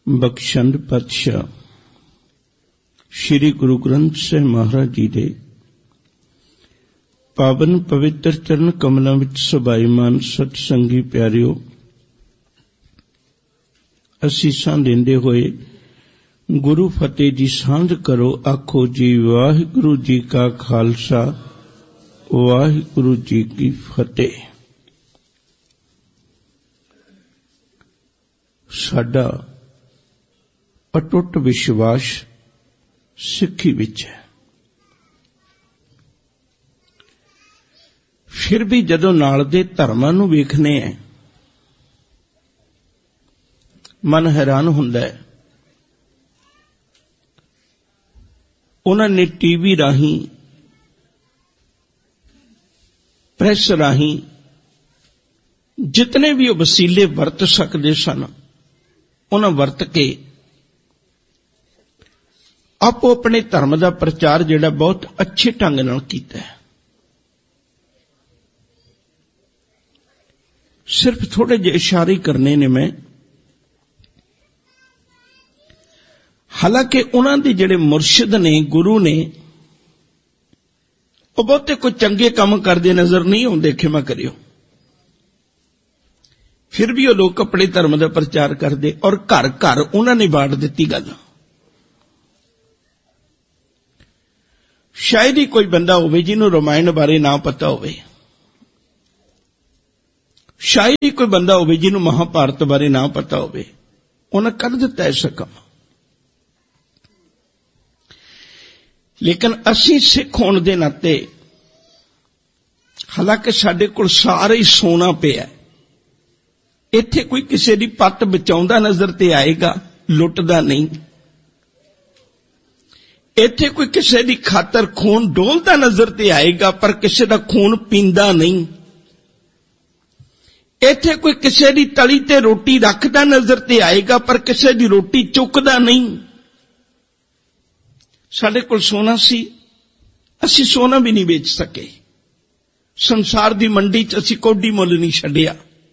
ਬਖਸ਼ੰਡ ਪਾਤਸ਼ਾਹ श्री गुरु ग्रंथ साहिब महाराज जी दे पावन पवित्र चरण कमलों विच सभाईमान सतसंगी प्यारिओ, असीसां देंदे होए गुरु फतेह जी सांझ करो। आखो जी वाहिगुरु जी का खालसा वाहिगुरु जी की फतेह। साडा अटुट विश्वास सिक्खी विच है। फिर भी जदों नाल दे धर्मां नूं वेखने हैं, मन हैरान हुंदा है। उन्हां ने टीवी राहीं, प्रेस राहीं जितने भी वसीले वरत सकते सन, उन्हां वरत के आपो अपने धर्म का प्रचार जिहड़ा बहुत अच्छे ढंग नाल कीता है। सिर्फ थोड़े जे इशारे करने ने मैं, हालांकि उन्हां दे जिहड़े मुर्शिद ने, गुरु ने, वो बहुते कोई चंगे काम करते नजर नहीं आउंदे, खिमा करियो। फिर भी वो लोग अपने धर्म का प्रचार करते और घर घर उन्हां ने बांट दित्ती गल। शायद ही कोई बंदा होवे जिन्हों रामायण बारे ना पता होवे, शायद ही कोई बंदा होवे जिन्हों महाभारत बारे ना पता होवे। उन्हें कर दिता ऐसा काम। लेकिन असी सिख होने के नाते, हालांकि साडे कोल सारा ही सोना पिया, इत्थे कोई किसी की पत्त बचाउंदा नजर ते आएगा, लुटदा नहीं। इत्थे कोई किसी की खातर खून डोलता नजर ते आएगा, पर किसी का खून पींदा नहीं। इत्थे कोई किसी की तली ते रोटी रखदा नजर ते आएगा, पर किसी की रोटी चुकदा नहीं। साडे कोल सोना सी, असी सोना भी नहीं बेच सके। संसार दी मंडी च असी कोडी मुल नहीं छड्डिया।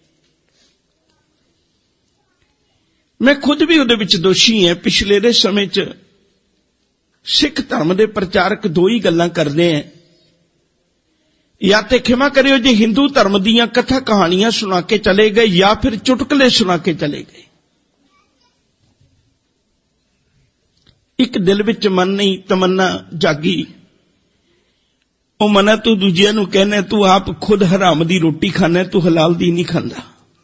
मैं खुद भी उहदे विच दोषी है। पिछले दे समय च सिख धर्म के प्रचारक दो ही गल्लां करते हैं, या तो खिमा करियो जी हिंदू धर्म दीयां कथा कहानियां सुना के चले गए, या फिर चुटकले सुना के चले गए। एक दिल विच मन नहीं तमन्ना जागी, ओ मना तू दूजिया नूं कहना तू आप खुद हराम दी रोटी खाना, तू हलाल दी नहीं खांदा।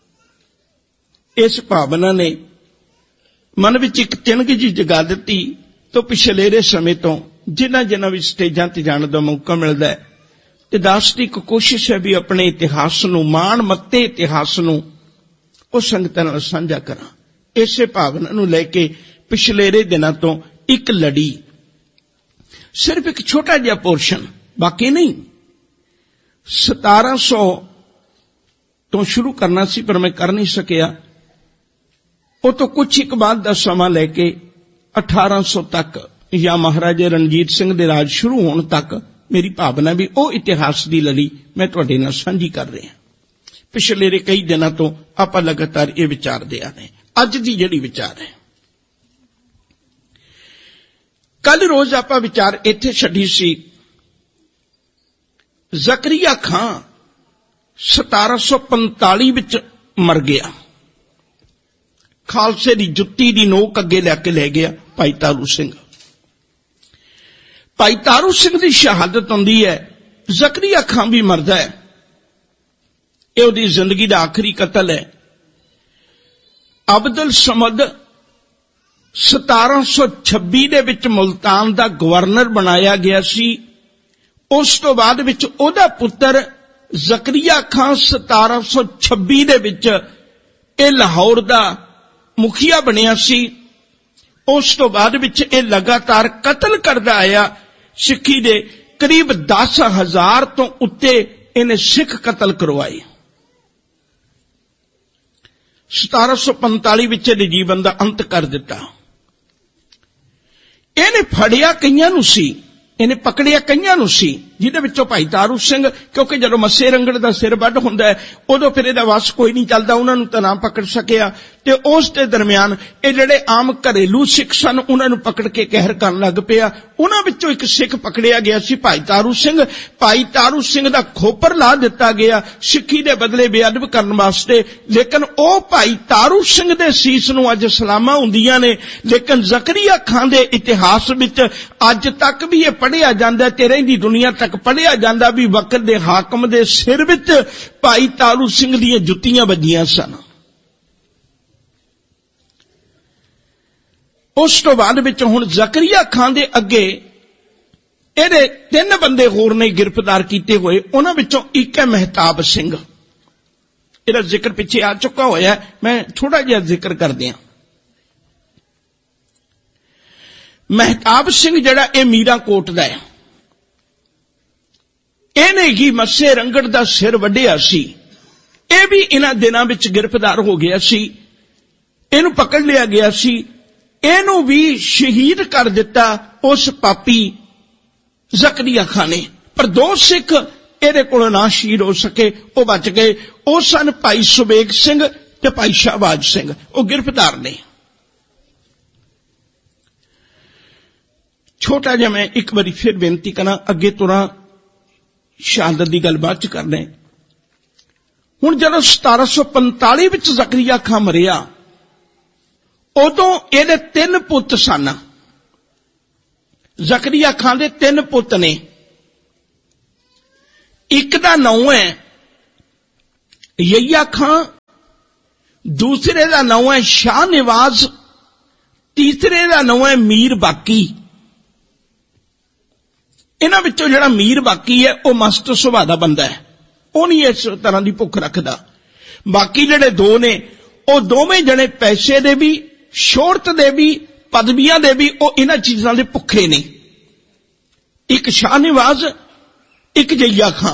इस भावना ने मन विच एक चिणग जी जगा दित्ती। तो पिछले समय तो जिन्हां जिन्हां भी स्टेजां ते जाण दा मौका मिलदा है, ते दास दी एक कोशिश है भी अपने इतिहास नूं, माण मत्ते इतिहास नूं उह संगतां नाल साझा करां। इसे भावना नूं लैके पिछले दिनां तो एक लड़ी, सिर्फ एक छोटा जिहा पोर्शन, बाकी नहीं। 1700 तो शुरू करना सी, पर मैं कर नहीं सकिया। वो तो कुछ एक बाद दा समा लैके 1800 तक, या महाराजा रणजीत सिंह दे राज शुरू होने तक मेरी भावना भी वो इतिहास की लड़ी मैं तुहाडे नाल सांझी कर रहा। पिछले कई दिनों तो आप लगातार ये विचारते आ रहे। अज की जिहड़ी विचार है, कल रोज आप विचार इत्थे छड्डी सी। ज़करिया खां 1745 विच मर गया। खालसे की जुत्ती की नोक अगे लैके ले गया भाई तारू सिंह। भाई तारू सिंह की शहादत होंदी है, ज़करिया खां भी मरदा है। यह उसकी जिंदगी का आखिरी कतल है। अब्दुल समद 1726 दे विच मुल्तान का गवर्नर बनाया गया सी। उस तो बाद विच ओहदा पुत्र ज़करिया खां 1726 दे विच ए लाहौर का मुखिया बनिया सी। उस तो बाद विच ए लगातार कतल करदा आया। सिक्खी दे करीब 10,000 तो उत्ते इन्हें सिख कतल करवाए। 1745 विच जीवन का अंत कर दिता। इन्हें फड़िया कईयां नूं सी, इन्हें पकड़िया कईयां नूं सी, ਜਿਹਦੇ ਵਿੱਚੋਂ ਭਾਈ ਤਾਰੂ ਸਿੰਘ, ਕਿਉਂਕਿ ਜਦੋਂ ਮੱਸੇ ਰੰਗੜ ਦਾ ਸਿਰ ਵੱਢ ਹੁੰਦਾ ਹੈ ਉਦੋਂ ਫਿਰ ਇਹਦਾ ਵਸ ਕੋਈ ਨਹੀਂ ਚੱਲਦਾ, ਉਹਨਾਂ ਨੂੰ ਤਾਂ ਨਾ ਪਕੜ ਸਕਿਆ। ਤੇ ਉਸ ਦੇ ਦਰਮਿਆਨ ਇਹ ਜਿਹੜੇ ਆਮ ਘਰੇਲੂ ਸਿੱਖ ਸਨ ਉਹਨਾਂ ਨੂੰ ਪਕੜ ਕੇ ਕਹਿਰ ਕਰਨ ਲੱਗ ਪਿਆ। ਉਹਨਾਂ ਵਿੱਚੋਂ ਇੱਕ ਸਿੱਖ ਪਕੜਿਆ ਗਿਆ ਸੀ ਭਾਈ ਤਾਰੂ ਸਿੰਘ। ਭਾਈ ਤਾਰੂ ਸਿੰਘ ਦਾ ਖੋਪਰ ਲਾ ਦਿੱਤਾ ਗਿਆ ਸਿੱਖੀ ਦੇ ਬਦਲੇ ਬੇਅਦਬ ਕਰਨ ਵਾਸਤੇ, ਲੇਕਿਨ ਉਹ ਭਾਈ ਤਾਰੂ ਸਿੰਘ ਦੇ ਸੀਸ ਨੂੰ ਅੱਜ ਸਲਾਮਾਂ ਹੁੰਦੀਆਂ ਨੇ। ਲੇਕਿਨ ਜ਼ਕਰੀਆ ਖਾਂ ਦੇ ਇਤਿਹਾਸ ਵਿੱਚ ਅੱਜ ਤੱਕ ਵੀ ਇਹ ਪੜ੍ਹਿਆ ਜਾਂਦਾ ਤੇ ਰਹਿੰਦੀ ਦੁਨੀਆ ਤੱਕ ਪੜ੍ਹਿਆ ਜਾਂਦਾ ਵੀ ਵਕਤ ਦੇ ਹਾਕਮ ਦੇ ਸਿਰ ਵਿੱਚ ਭਾਈ ਤਾਰੂ ਸਿੰਘ ਦੀਆਂ ਜੁੱਤੀਆਂ ਵੱਜੀਆਂ ਸਨ। ਉਸ ਤੋਂ ਬਾਅਦ ਵਿੱਚ ਹੁਣ ਜ਼ਕਰੀਆ ਖਾਂ ਦੇ ਅੱਗੇ ਇਹਦੇ 3 ਬੰਦੇ ਹੋਰ ਨੇ ਗ੍ਰਿਫਤਾਰ ਕੀਤੇ ਹੋਏ। ਉਹਨਾਂ ਵਿੱਚੋਂ ਇੱਕ ਹੈ ਮਹਿਤਾਬ ਸਿੰਘ। ਇਹਦਾ ਜ਼ਿਕਰ ਪਿੱਛੇ ਆ ਚੁੱਕਾ ਹੋਇਆ, ਮੈਂ ਥੋੜਾ ਜਿਹਾ ਜ਼ਿਕਰ ਕਰ ਦਿਆਂ। ਮਹਿਤਾਬ ਸਿੰਘ ਜਿਹੜਾ ਇਹ ਮੀਰਾਂਕੋਟ ਦਾ ਹੈ, ਇਹਨੇ ਹੀ ਮੱਸੇ ਰੰਗੜ ਦਾ ਸਿਰ ਵੱਢਿਆ ਸੀ। ਇਹ ਵੀ ਇਹਨਾਂ ਦਿਨਾਂ ਵਿੱਚ ਗ੍ਰਿਫਤਾਰ ਹੋ ਗਿਆ ਸੀ, ਇਹਨੂੰ ਪਕੜ ਲਿਆ ਗਿਆ ਸੀ। ਇਹਨੂੰ ਵੀ ਸ਼ਹੀਦ ਕਰ ਦਿੱਤਾ ਉਸ ਪਾਪੀ ਜ਼ਕਰੀਆ ਖਾਂ ਨੇ। ਪਰ 2 ਸਿੱਖ ਇਹਦੇ ਕੋਲੋਂ ਨਾ ਸ਼ਹੀਦ ਹੋ ਸਕੇ, ਉਹ ਬਚ ਗਏ। ਉਹ ਸਨ ਭਾਈ ਸੁਬੇਗ ਸਿੰਘ ਤੇ ਭਾਈ ਸ਼ਾਹਬਾਜ਼ ਸਿੰਘ, ਉਹ ਗ੍ਰਿਫਤਾਰ ਨੇ। ਛੋਟਾ ਜਿਹਾ ਮੈਂ ਇੱਕ ਵਾਰੀ ਫਿਰ ਬੇਨਤੀ ਕਰਾਂ, ਅੱਗੇ ਤੁਰਾਂ ਸ਼ਹਾਦਤ ਦੀ ਗੱਲ ਬਾਅਦ ਚ ਕਰਨੇ। ਹੁਣ ਜਦੋਂ 1745 ਵਿੱਚ ਜ਼ਕਰੀਆ ਖਾਂ ਮਰਿਆ ਉਦੋਂ ਇਹਦੇ 3 ਪੁੱਤ ਸਨ। ਜ਼ਕਰੀਆ ਖਾਂ ਦੇ 3 ਪੁੱਤ ਨੇ। ਇੱਕ ਦਾ ਨਾਮ ਹੈ ਯਹੀਆ ਖਾਂ, ਦੂਸਰੇ ਦਾ ਨਾਮ ਹੈ ਸ਼ਾਹ ਨਿਵਾਜ਼, ਤੀਸਰੇ ਦਾ ਨਾਮ ਹੈ ਮੀਰ ਬਾਕੀ। ਇਹਨਾਂ ਵਿੱਚੋਂ ਜਿਹੜਾ ਮੀਰ ਬਾਕੀ ਹੈ ਉਹ ਮਸਤ ਸੁਭਾਅ ਦਾ ਬੰਦਾ ਹੈ, ਉਹ ਨਹੀਂ ਇਸ ਤਰ੍ਹਾਂ ਦੀ ਭੁੱਖ ਰੱਖਦਾ। ਬਾਕੀ ਜਿਹੜੇ 2 ਨੇ ਉਹ ਦੋਵੇਂ ਜਣੇ ਪੈਸੇ ਦੇ ਵੀ, ਸ਼ੋਹਰਤ ਦੇ ਵੀ, ਪਦਵੀਆਂ ਦੇ ਵੀ, ਉਹ ਇਹਨਾਂ ਚੀਜ਼ਾਂ ਦੇ ਭੁੱਖੇ ਨੇ। ਇੱਕ ਸ਼ਾਹ ਨਿਵਾਜ਼, ਇੱਕ ਯਹੀਆ ਖਾਂ।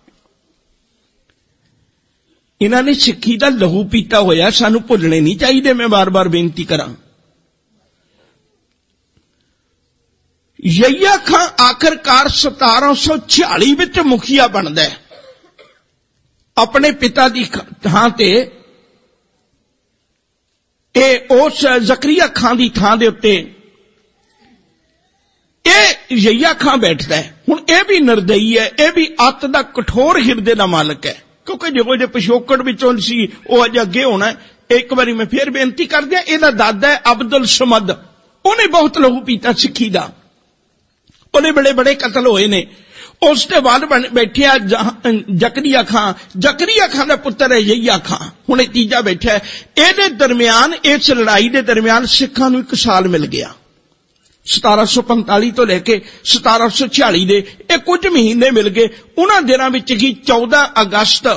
ਇਹਨਾਂ ਨੇ ਸਿੱਖੀ ਦਾ ਲਹੂ ਪੀਤਾ ਹੋਇਆ, ਸਾਨੂੰ ਭੁੱਲਣੇ ਨਹੀਂ ਚਾਹੀਦੇ। ਮੈਂ ਬਾਰ-ਬਾਰ ਬੇਨਤੀ ਕਰਾਂ। ਯਹੀਆ ਖਾਂ ਆਖਰਕਾਰ 1746 ਵਿੱਚ ਮੁਖੀਆ ਬਣਦਾ ਹੈ। ਆਪਣੇ ਪਿਤਾ ਦੀ ਥਾਂ ਤੇ ਇਹ ਉਸ ਜ਼ਕਰੀਆ ਖਾਂ ਦੀ ਥਾਂ ਦੇ ਉੱਤੇ ਇਹ ਯਹੀਆ ਖਾਂ ਬੈਠਦਾ ਹੈ। ਹੁਣ ਇਹ ਵੀ ਨਿਰਦਈ ਹੈ, ਇਹ ਵੀ ਅੱਤ ਦਾ ਕਠੋਰ ਹਿਰਦੇ ਦਾ ਮਾਲਕ ਹੈ, ਕਿਉਂਕਿ ਜਿਹੋ ਜਿਹੇ ਪਿਛੋਕੜ ਵਿੱਚੋਂ ਸੀ ਉਹ ਅੱਜ ਅੱਗੇ ਹੋਣਾ। ਇੱਕ ਵਾਰੀ ਮੈਂ ਫਿਰ ਬੇਨਤੀ ਕਰ ਦਿਆਂ, ਇਹਦਾ ਦਾਦਾ ਹੈ ਅਬਦੁਲ ਸਮਦ, ਉਹਨੇ ਬਹੁਤ ਲਹੂ ਪੀਤਾ ਸਿੱਖੀ ਦਾ, ਉਹਦੇ ਬੜੇ ਕਤਲ ਹੋਏ ਨੇ। ਉਸ ਤੋਂ ਬਾਅਦ ਬੈਠਿਆ ਜ਼ਕਰੀਆ ਖਾਂ। ਜ਼ਕਰੀਆ ਖਾਂ ਦਾ ਪੁੱਤਰ ਹੈ ਯਹੀਆ ਖਾਂ। ਹੁਣ ਇਹ ਤੀਜਾ ਬੈਠਾ। ਇਹਦੇ ਦਰਮਿਆਨ, ਇਸ ਲੜਾਈ ਦੇ ਦਰਮਿਆਨ ਸਿੱਖਾਂ ਨੂੰ 1 ਸਾਲ ਮਿਲ ਗਿਆ। 1745 ਤੋਂ ਲੈ ਕੇ 1746 ਦੇ ਇਹ ਕੁਝ ਮਹੀਨੇ ਮਿਲ ਗਏ। ਉਹਨਾਂ ਦਿਨਾਂ ਵਿੱਚ ਹੀ 14 ਅਗਸਤ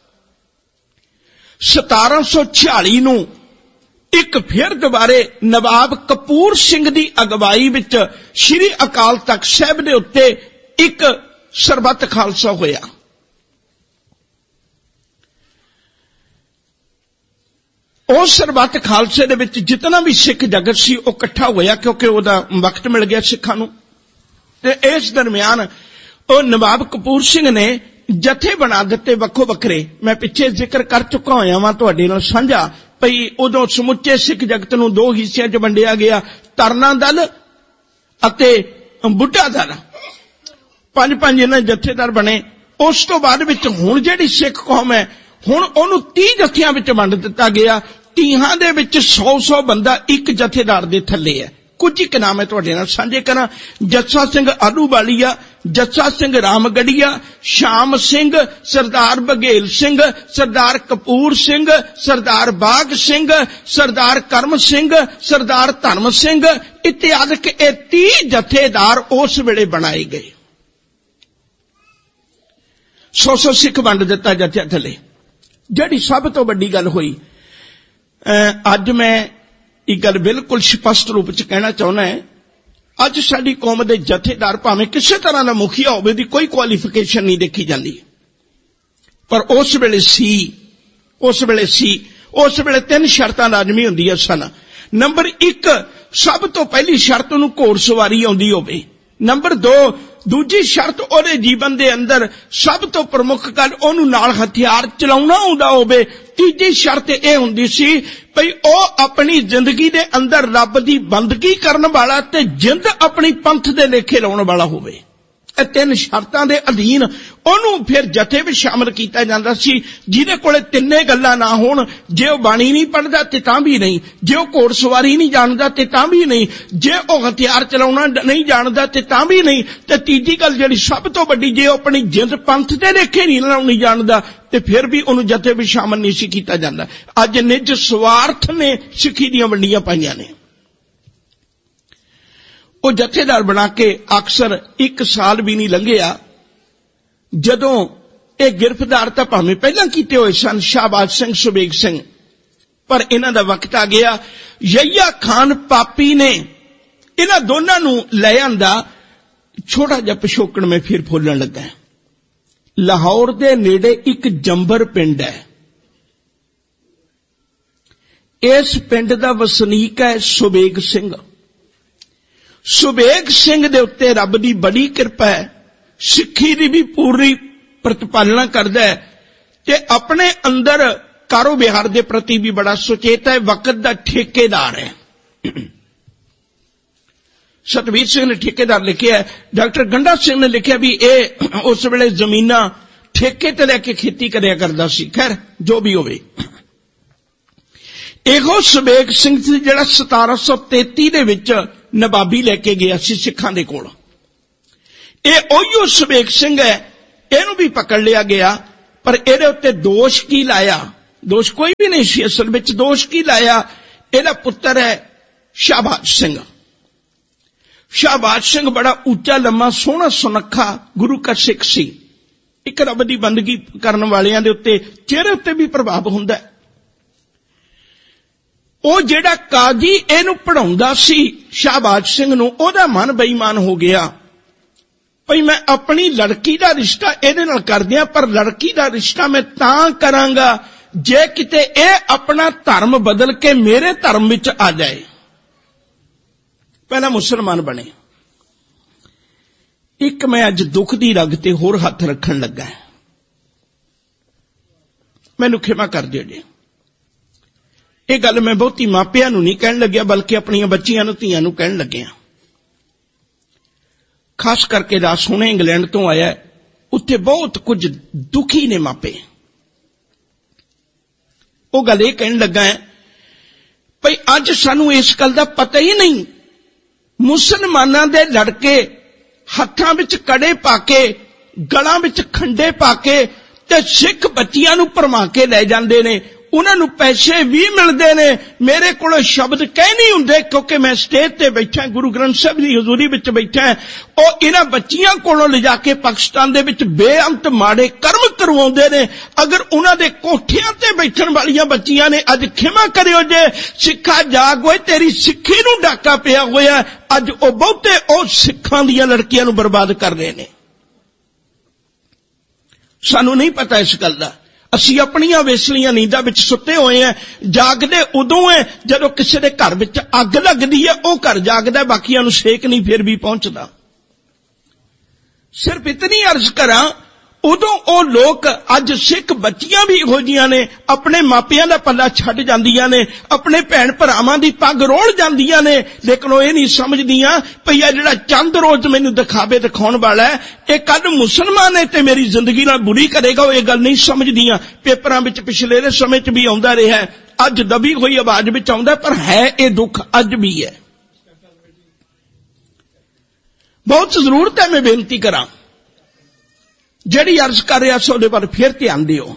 1746 ਨੂੰ ਇੱਕ ਫਿਰ ਦੁਬਾਰੇ ਨਵਾਬ ਕਪੂਰ ਸਿੰਘ ਦੀ ਅਗਵਾਈ ਵਿੱਚ ਸ੍ਰੀ ਅਕਾਲ ਤਖਤ ਸਾਹਿਬ ਦੇ ਉੱਤੇ ਇੱਕ ਸਰਬੱਤ ਖਾਲਸਾ ਹੋਇਆ। ਉਸ ਸਰਬੱਤ ਖਾਲਸੇ ਦੇ ਵਿੱਚ ਜਿਤਨਾ ਵੀ ਸਿੱਖ ਜਗਤ ਸੀ ਉਹ ਇਕੱਠਾ ਹੋਇਆ, ਕਿਉਂਕਿ ਉਹਦਾ ਵਕਤ ਮਿਲ ਗਿਆ ਸਿੱਖਾਂ ਨੂੰ। ਤੇ ਇਸ ਦਰਮਿਆਨ ਉਹ ਨਵਾਬ ਕਪੂਰ ਸਿੰਘ ਨੇ ਜਥੇ ਬਣਾ ਦਿੱਤੇ ਵੱਖੋ ਵੱਖਰੇ। ਮੈਂ ਪਿੱਛੇ ਜ਼ਿਕਰ ਕਰ ਚੁੱਕਾ ਹੋਇਆ ਵਾਂ ਤੁਹਾਡੇ ਨਾਲ ਸਾਂਝਾ, ਭਈ ਉਦੋਂ ਸਮੁੱਚੇ ਸਿੱਖ ਜਗਤ ਨੂੰ 2 ਹਿੱਸਿਆਂ 'ਚ ਵੰਡਿਆ ਗਿਆ, ਤਰਨਾ ਦਲ ਅਤੇ ਬੁੱਢਾ ਦਲ। 5-5 ਇਹਨਾਂ ਜਥੇਦਾਰ ਬਣੇ। ਉਸ ਤੋਂ ਬਾਅਦ ਵਿੱਚ ਹੁਣ ਜਿਹੜੀ ਸਿੱਖ ਕੌਮ ਹੈ, ਹੁਣ ਉਹਨੂੰ 30 ਜਥਿਆਂ ਵਿੱਚ ਵੰਡ ਦਿੱਤਾ ਗਿਆ। 30 ਦੇ ਵਿੱਚ 100 ਬੰਦਾ ਇੱਕ ਜਥੇਦਾਰ ਦੇ ਥੱਲੇ ਹੈ। ਕੁਝ ਇੱਕ ਨਾਮ ਹੈ ਤੁਹਾਡੇ ਨਾਲ ਸਾਂਝੇ ਕਰਾਂ। ਜੱਸਾ ਸਿੰਘ ਆਲੂਵਾਲੀਆ, ਜੱਸਾ ਸਿੰਘ ਰਾਮਗੜੀਆ, ਸ਼ਾਮ ਸਿੰਘ, ਸਰਦਾਰ ਬਘੇਲ ਸਿੰਘ, ਸਰਦਾਰ ਕਪੂਰ ਸਿੰਘ, ਸਰਦਾਰ ਬਾਗ ਸਿੰਘ, ਸਰਦਾਰ ਕਰਮ ਸਿੰਘ, ਸਰਦਾਰ ਧਰਮ ਸਿੰਘ ਇਤਿਆਦਿਕ ਇਹ 30 ਜਥੇਦਾਰ ਉਸ ਵੇਲੇ ਬਣਾਏ ਗਏ। 100 ਸਿੱਖ ਵੰਡ ਦਿੱਤਾ ਜਥਿਆਂ ਥੱਲੇ। ਜਿਹੜੀ ਸਭ ਤੋਂ ਵੱਡੀ ਗੱਲ ਹੋਈ, ਅੱਜ ਮੈਂ ਇਹ ਗੱਲ ਬਿਲਕੁਲ ਸਪਸ਼ਟ ਰੂਪ ਚ ਕਹਿਣਾ ਚਾਹੁੰਦਾ ਹੈ, ਅੱਜ ਸਾਡੀ ਕੌਮ ਦੇ ਜਥੇਦਾਰ ਭਾਵੇਂ ਕਿਸੇ ਤਰ੍ਹਾਂ ਦਾ ਮੁਖੀਆ ਹੋਵੇ ਦੀ ਕੋਈ ਕੁਆਲੀਫਿਕੇਸ਼ਨ ਨਹੀਂ ਦੇਖੀ ਜਾਂਦੀ, ਪਰ ਉਸ ਵੇਲੇ 3 ਸ਼ਰਤਾਂ ਲਾਜ਼ਮੀ ਹੁੰਦੀਆਂ ਸਨ। ਨੰਬਰ 1, ਸਭ ਤੋਂ ਪਹਿਲੀ ਸ਼ਰਤ ਨੂੰ ਘੋੜਸਵਾਰੀ ਆਉਂਦੀ ਹੋਵੇ। ਨੰਬਰ 2, दूजी शर्त ਉਹਦੇ ਜੀਵਨ ਦੇ ਅੰਦਰ ਸਭ ਤੋਂ ਪ੍ਰਮੁੱਖ ਗੱਲ ਉਹਨੂੰ ਨਾਲ ਹਥਿਆਰ ਚਲਾਉਣਾ ਆਉਂਦਾ ਹੋਵੇ। ਤੀਜੀ ਸ਼ਰਤ ਇਹ ਹੁੰਦੀ ਸੀ ਭਈ ਉਹ ਆਪਣੀ ਜ਼ਿੰਦਗੀ ਦੇ ਅੰਦਰ ਰੱਬ ਦੀ ਬੰਦਗੀ ਕਰਨ ਵਾਲਾ ਤੇ ਜਿੰਦ ਆਪਣੀ ਪੰਥ ਦੇ ਲੇਖੇ ਲਾਉਣ ਵਾਲਾ ਹੋਵੇ। ਇਹ ਤਿੰਨ ਸ਼ਰਤਾਂ ਦੇ ਅਧੀਨ ਉਹਨੂੰ ਫਿਰ ਜਥੇ ਵਿੱਚ ਸ਼ਾਮਲ ਕੀਤਾ ਜਾਂਦਾ ਸੀ, ਜਿਹਦੇ ਕੋਲੇ ਤਿੰਨੇ ਗੱਲਾਂ ਨਾ ਹੋਣ। ਜੇ ਉਹ ਬਾਣੀ ਨਹੀਂ ਪੜ੍ਹਦਾ ਤੇ ਤਾਂ ਵੀ ਨਹੀਂ, ਜੇ ਉਹ ਘੋੜਸਵਾਰੀ ਨਹੀਂ ਜਾਣਦਾ ਤੇ ਤਾਂ ਵੀ ਨਹੀਂ, ਜੇ ਉਹ ਹਥਿਆਰ ਚਲਾਉਣਾ ਨਹੀਂ ਜਾਣਦਾ ਤੇ ਤਾਂ ਵੀ ਨਹੀਂ, ਤੇ ਤੀਜੀ ਗੱਲ ਜਿਹੜੀ ਸਭ ਤੋਂ ਵੱਡੀ, ਜੇ ਉਹ ਆਪਣੀ ਜਿੰਦ ਪੰਥ ਦੇ ਲੇਖੇ ਨਹੀਂ ਲਾਉਣੀ ਜਾਣਦਾ ਤੇ ਫਿਰ ਵੀ ਉਹਨੂੰ ਜਥੇ ਵਿੱਚ ਸ਼ਾਮਲ ਨਹੀਂ ਸੀ ਕੀਤਾ ਜਾਂਦਾ। ਅੱਜ ਨਿੱਜ ਸਵਾਰਥ ਨੇ ਸਿੱਖੀ ਦੀਆਂ ਵੰਡੀਆਂ ਪਾਈਆਂ ਨੇ। ਉਹ ਜਥੇਦਾਰ ਬਣਾ ਕੇ ਅਕਸਰ 1 ਸਾਲ ਵੀ ਨਹੀਂ ਲੰਘਿਆ ਜਦੋਂ ਇਹ ਗ੍ਰਿਫਤਾਰ ਤਾਂ ਭਾਵੇਂ ਪਹਿਲਾਂ ਕੀਤੇ ਹੋਏ ਸਨ ਸ਼ਾਹਬਾਜ਼ ਸਿੰਘ, ਸੁਬੇਗ ਸਿੰਘ, ਪਰ ਇਹਨਾਂ ਦਾ ਵਕਤ ਆ ਗਿਆ। ਯਹੀਆ ਖਾਨ ਪਾਪੀ ਨੇ ਇਹਨਾਂ ਦੋਨਾਂ ਨੂੰ ਲੈ ਆਂਦਾ। ਛੋਟਾ ਜਿਹਾ ਪਿਛੋਕੜ ਮੈਂ ਫਿਰ ਫੋਲਣ ਲੱਗਾ। ਲਾਹੌਰ ਦੇ ਨੇੜੇ ਇੱਕ ਜੰਬਰ ਪਿੰਡ ਹੈ। ਇਸ ਪਿੰਡ ਦਾ ਵਸਨੀਕ ਹੈ ਸੁਬੇਗ ਸਿੰਘ। ਸੁਬੇਗ ਸਿੰਘ ਦੇ ਉੱਤੇ ਰੱਬ ਦੀ ਬੜੀ ਕਿਰਪਾ ਹੈ, ਸਿੱਖੀ ਦੀ ਵੀ ਪੂਰੀ ਪ੍ਰਤੀਪਾਲਣਾ ਕਰਦਾ ਹੈ ਤੇ ਆਪਣੇ ਅੰਦਰ ਕਾਰੋਬਾਰ ਦੇ ਪ੍ਰਤੀ ਵੀ ਬੜਾ ਸੁਚੇਤ ਹੈ। ਵਕਤ ਦਾ ਠੇਕੇਦਾਰ ਹੈ। ਸਤਵੀਰ ਸਿੰਘ ਨੇ ਠੇਕੇਦਾਰ ਲਿਖਿਆ, ਡਾਕਟਰ ਗੰਡਾ ਸਿੰਘ ਨੇ ਲਿਖਿਆ ਵੀ ਇਹ ਉਸ ਵੇਲੇ ਜ਼ਮੀਨਾਂ ਠੇਕੇ ਤੇ ਲੈ ਕੇ ਖੇਤੀ ਕਰਿਆ ਕਰਦਾ ਸੀ। ਖੈਰ ਜੋ ਵੀ ਹੋਵੇ, ਇਹੋ ਸੁਬੇਗ ਸਿੰਘ ਸੀ ਜਿਹੜਾ 1733 ਦੇ ਵਿੱਚ ਨਵਾਬੀ ਲੈ ਕੇ ਗਿਆ ਸੀ ਸਿੱਖਾਂ ਦੇ ਕੋਲ। ਇਹ ਉਹੀ ਸੁਬੇਗ ਸਿੰਘ ਹੈ। ਇਹਨੂੰ ਵੀ ਪਕੜ ਲਿਆ ਗਿਆ, ਪਰ ਇਹਦੇ ਉੱਤੇ ਦੋਸ਼ ਕੀ ਲਾਇਆ? ਦੋਸ਼ ਕੋਈ ਵੀ ਨਹੀਂ ਸੀ ਅਸਲ ਵਿੱਚ। ਦੋਸ਼ ਕੀ ਲਾਇਆ? ਇਹਦਾ ਪੁੱਤਰ ਹੈ ਸ਼ਾਹਬਾਜ਼ ਸਿੰਘ। ਸ਼ਾਹਬਾਜ਼ ਸਿੰਘ ਬੜਾ ਉੱਚਾ ਲੰਮਾ ਸੋਹਣਾ ਸੁਨੱਖਾ ਗੁਰੂ ਕਾ ਸਿੱਖ ਸੀ। ਇੱਕ ਰੱਬ ਦੀ ਬੰਦਗੀ ਕਰਨ ਵਾਲਿਆਂ ਦੇ ਉੱਤੇ ਚਿਹਰੇ ਉੱਤੇ ਵੀ ਪ੍ਰਭਾਵ ਹੁੰਦਾ ਹੈ। ਉਹ ਜਿਹੜਾ ਕਾਜ਼ੀ ਇਹਨੂੰ ਪੜ੍ਹਾਉਂਦਾ ਸੀ ਸ਼ਾਹਬਾਜ਼ ਸਿੰਘ ਨੂੰ, ਉਹਦਾ ਮਨ ਬੇਈਮਾਨ ਹੋ ਗਿਆ ਭਈ ਮੈਂ ਆਪਣੀ ਲੜਕੀ ਦਾ ਰਿਸ਼ਤਾ ਇਹਦੇ ਨਾਲ ਕਰ ਦਿਆਂ, ਪਰ ਲੜਕੀ ਦਾ ਰਿਸ਼ਤਾ ਮੈਂ ਤਾਂ ਕਰਾਂਗਾ ਜੇ ਕਿਤੇ ਇਹ ਆਪਣਾ ਧਰਮ ਬਦਲ ਕੇ ਮੇਰੇ ਧਰਮ ਵਿੱਚ ਆ ਜਾਏ। ਪਹਿਲਾਂ ਮੁਸਲਮਾਨ ਬਣੇ। ਇੱਕ ਮੈਂ ਅੱਜ ਦੁੱਖ ਦੀ ਰਗ ਤੇ ਹੋਰ ਹੱਥ ਰੱਖਣ ਲੱਗਾ। ਮੈਨੂੰ ਖਿਮਾ ਕਰ ਦਿਓ ਜੀ। ਇਹ ਗੱਲ ਮੈਂ ਬਹੁਤੀ ਮਾਪਿਆਂ ਨੂੰ ਨਹੀਂ ਕਹਿਣ ਲੱਗਿਆ, ਬਲਕਿ ਆਪਣੀਆਂ ਬੱਚੀਆਂ ਨੂੰ, ਧੀਆਂ ਨੂੰ ਕਹਿਣ ਲੱਗਿਆ। ਖਾਸ ਕਰਕੇ ਦਾਸ ਹੁਣੇ ਇੰਗਲੈਂਡ ਤੋਂ ਆਇਆ, ਉੱਥੇ ਬਹੁਤ ਕੁਝ ਦੁਖੀ ਨੇ ਮਾਪੇ। ਉਹ ਗੱਲ ਇਹ ਕਹਿਣ ਲੱਗਾ ਹੈ ਭਈ ਅੱਜ ਸਾਨੂੰ ਇਸ ਗੱਲ ਦਾ ਪਤਾ ਹੀ ਨਹੀਂ, ਮੁਸਲਮਾਨਾਂ ਦੇ ਲੜਕੇ ਹੱਥਾਂ ਵਿੱਚ ਕੜੇ ਪਾ ਕੇ, ਗਲਾਂ ਵਿੱਚ ਖੰਡੇ ਪਾ ਕੇ ਤੇ ਸਿੱਖ ਬੱਚੀਆਂ ਨੂੰ ਭਰਮਾ ਕੇ ਲੈ ਜਾਂਦੇ ਨੇ। ਉਹਨਾਂ ਨੂੰ ਪੈਸੇ ਵੀ ਮਿਲਦੇ ਨੇ। ਮੇਰੇ ਕੋਲ ਸ਼ਬਦ ਕਹਿ ਨਹੀਂ ਹੁੰਦੇ ਕਿਉਂਕਿ ਮੈਂ ਸਟੇਜ ਤੇ ਬੈਠਾ, ਗੁਰੂ ਗ੍ਰੰਥ ਸਾਹਿਬ ਦੀ ਹਜ਼ੂਰੀ ਵਿੱਚ ਬੈਠਾ। ਉਹ ਇਹਨਾਂ ਬੱਚੀਆਂ ਕੋਲੋਂ ਲਿਜਾ ਕੇ ਪਾਕਿਸਤਾਨ ਦੇ ਵਿੱਚ ਬੇਅੰਤ ਮਾੜੇ ਕਰਮ ਕਰਵਾਉਂਦੇ ਨੇ। ਅਗਰ ਉਹਨਾਂ ਦੇ ਕੋਠਿਆਂ ਤੇ ਬੈਠਣ ਵਾਲੀਆਂ ਬੱਚੀਆਂ ਨੇ, ਅੱਜ ਖਿਮਾ ਕਰਿਓ ਜੇ ਸਿੱਖਾ ਜਾਗ ਓਏ, ਤੇਰੀ ਸਿੱਖੀ ਨੂੰ ਡਾਕਾ ਪਿਆ ਹੋਇਆ। ਅੱਜ ਉਹ ਬਹੁਤੇ ਉਹ ਸਿੱਖਾਂ ਦੀਆਂ ਲੜਕੀਆਂ ਨੂੰ ਬਰਬਾਦ ਕਰ ਰਹੇ ਨੇ। ਸਾਨੂੰ ਨਹੀਂ ਪਤਾ ਇਸ ਗੱਲ ਦਾ। ਅਸੀਂ ਆਪਣੀਆਂ ਵੇਸਲੀਆਂ ਨੀਂਦਾਂ ਵਿੱਚ ਸੁੱਤੇ ਹੋਏ ਹਾਂ। ਜਾਗਦੇ ਉਦੋਂ ਹੈ ਜਦੋਂ ਕਿਸੇ ਦੇ ਘਰ ਵਿੱਚ ਅੱਗ ਲੱਗਦੀ ਹੈ, ਉਹ ਘਰ ਜਾਗਦਾ, ਬਾਕੀਆਂ ਨੂੰ ਸੇਕ ਨਹੀਂ ਫਿਰ ਵੀ ਪਹੁੰਚਦਾ। ਸਿਰਫ ਇਤਨੀ ਅਰਜ਼ ਕਰਾਂ, ਉਦੋਂ ਉਹ ਲੋਕ, ਅੱਜ ਸਿੱਖ ਬੱਚੀਆਂ ਵੀ ਇਹੋ ਜਿਹੀਆਂ ਨੇ, ਆਪਣੇ ਮਾਪਿਆਂ ਦਾ ਪੱਲਾ ਛੱਡ ਜਾਂਦੀਆਂ ਨੇ, ਆਪਣੇ ਭੈਣ ਭਰਾਵਾਂ ਦੀ ਪੱਗ ਰੋੜ ਜਾਂਦੀਆਂ ਨੇ, ਲੇਕਿਨ ਉਹ ਇਹ ਨਹੀਂ ਸਮਝਦੀਆਂ ਭਈ ਇਹ ਜਿਹੜਾ ਚੰਦ ਰੋਜ਼ ਮੈਨੂੰ ਦਿਖਾਵੇ ਦਿਖਾਉਣ ਵਾਲਾ ਹੈ, ਇਹ ਕੱਲ ਮੁਸਲਮਾਨ ਹੈ ਤੇ ਮੇਰੀ ਜ਼ਿੰਦਗੀ ਨਾਲ ਬੁਰੀ ਕਰੇਗਾ। ਉਹ ਇਹ ਗੱਲ ਨਹੀਂ ਸਮਝਦੀਆਂ। ਪੇਪਰਾਂ ਵਿੱਚ ਪਿਛਲੇ ਦੇ ਸਮੇਂ 'ਚ ਵੀ ਆਉਂਦਾ ਰਿਹਾ, ਅੱਜ ਦਬੀ ਹੋਈ ਆਵਾਜ਼ ਵਿੱਚ ਆਉਂਦਾ, ਪਰ ਹੈ ਇਹ ਦੁੱਖ ਅੱਜ ਵੀ ਹੈ। ਬਹੁਤ ਜ਼ਰੂਰਤ ਹੈ ਮੈਂ ਬੇਨਤੀ ਕਰਾਂ, ਜਿਹੜੀ ਅਰਜ਼ ਕਰ ਰਿਹਾ ਸੋ ਉਹਦੇ ਵੱਲ ਫਿਰ ਧਿਆਨ ਦਿਓ।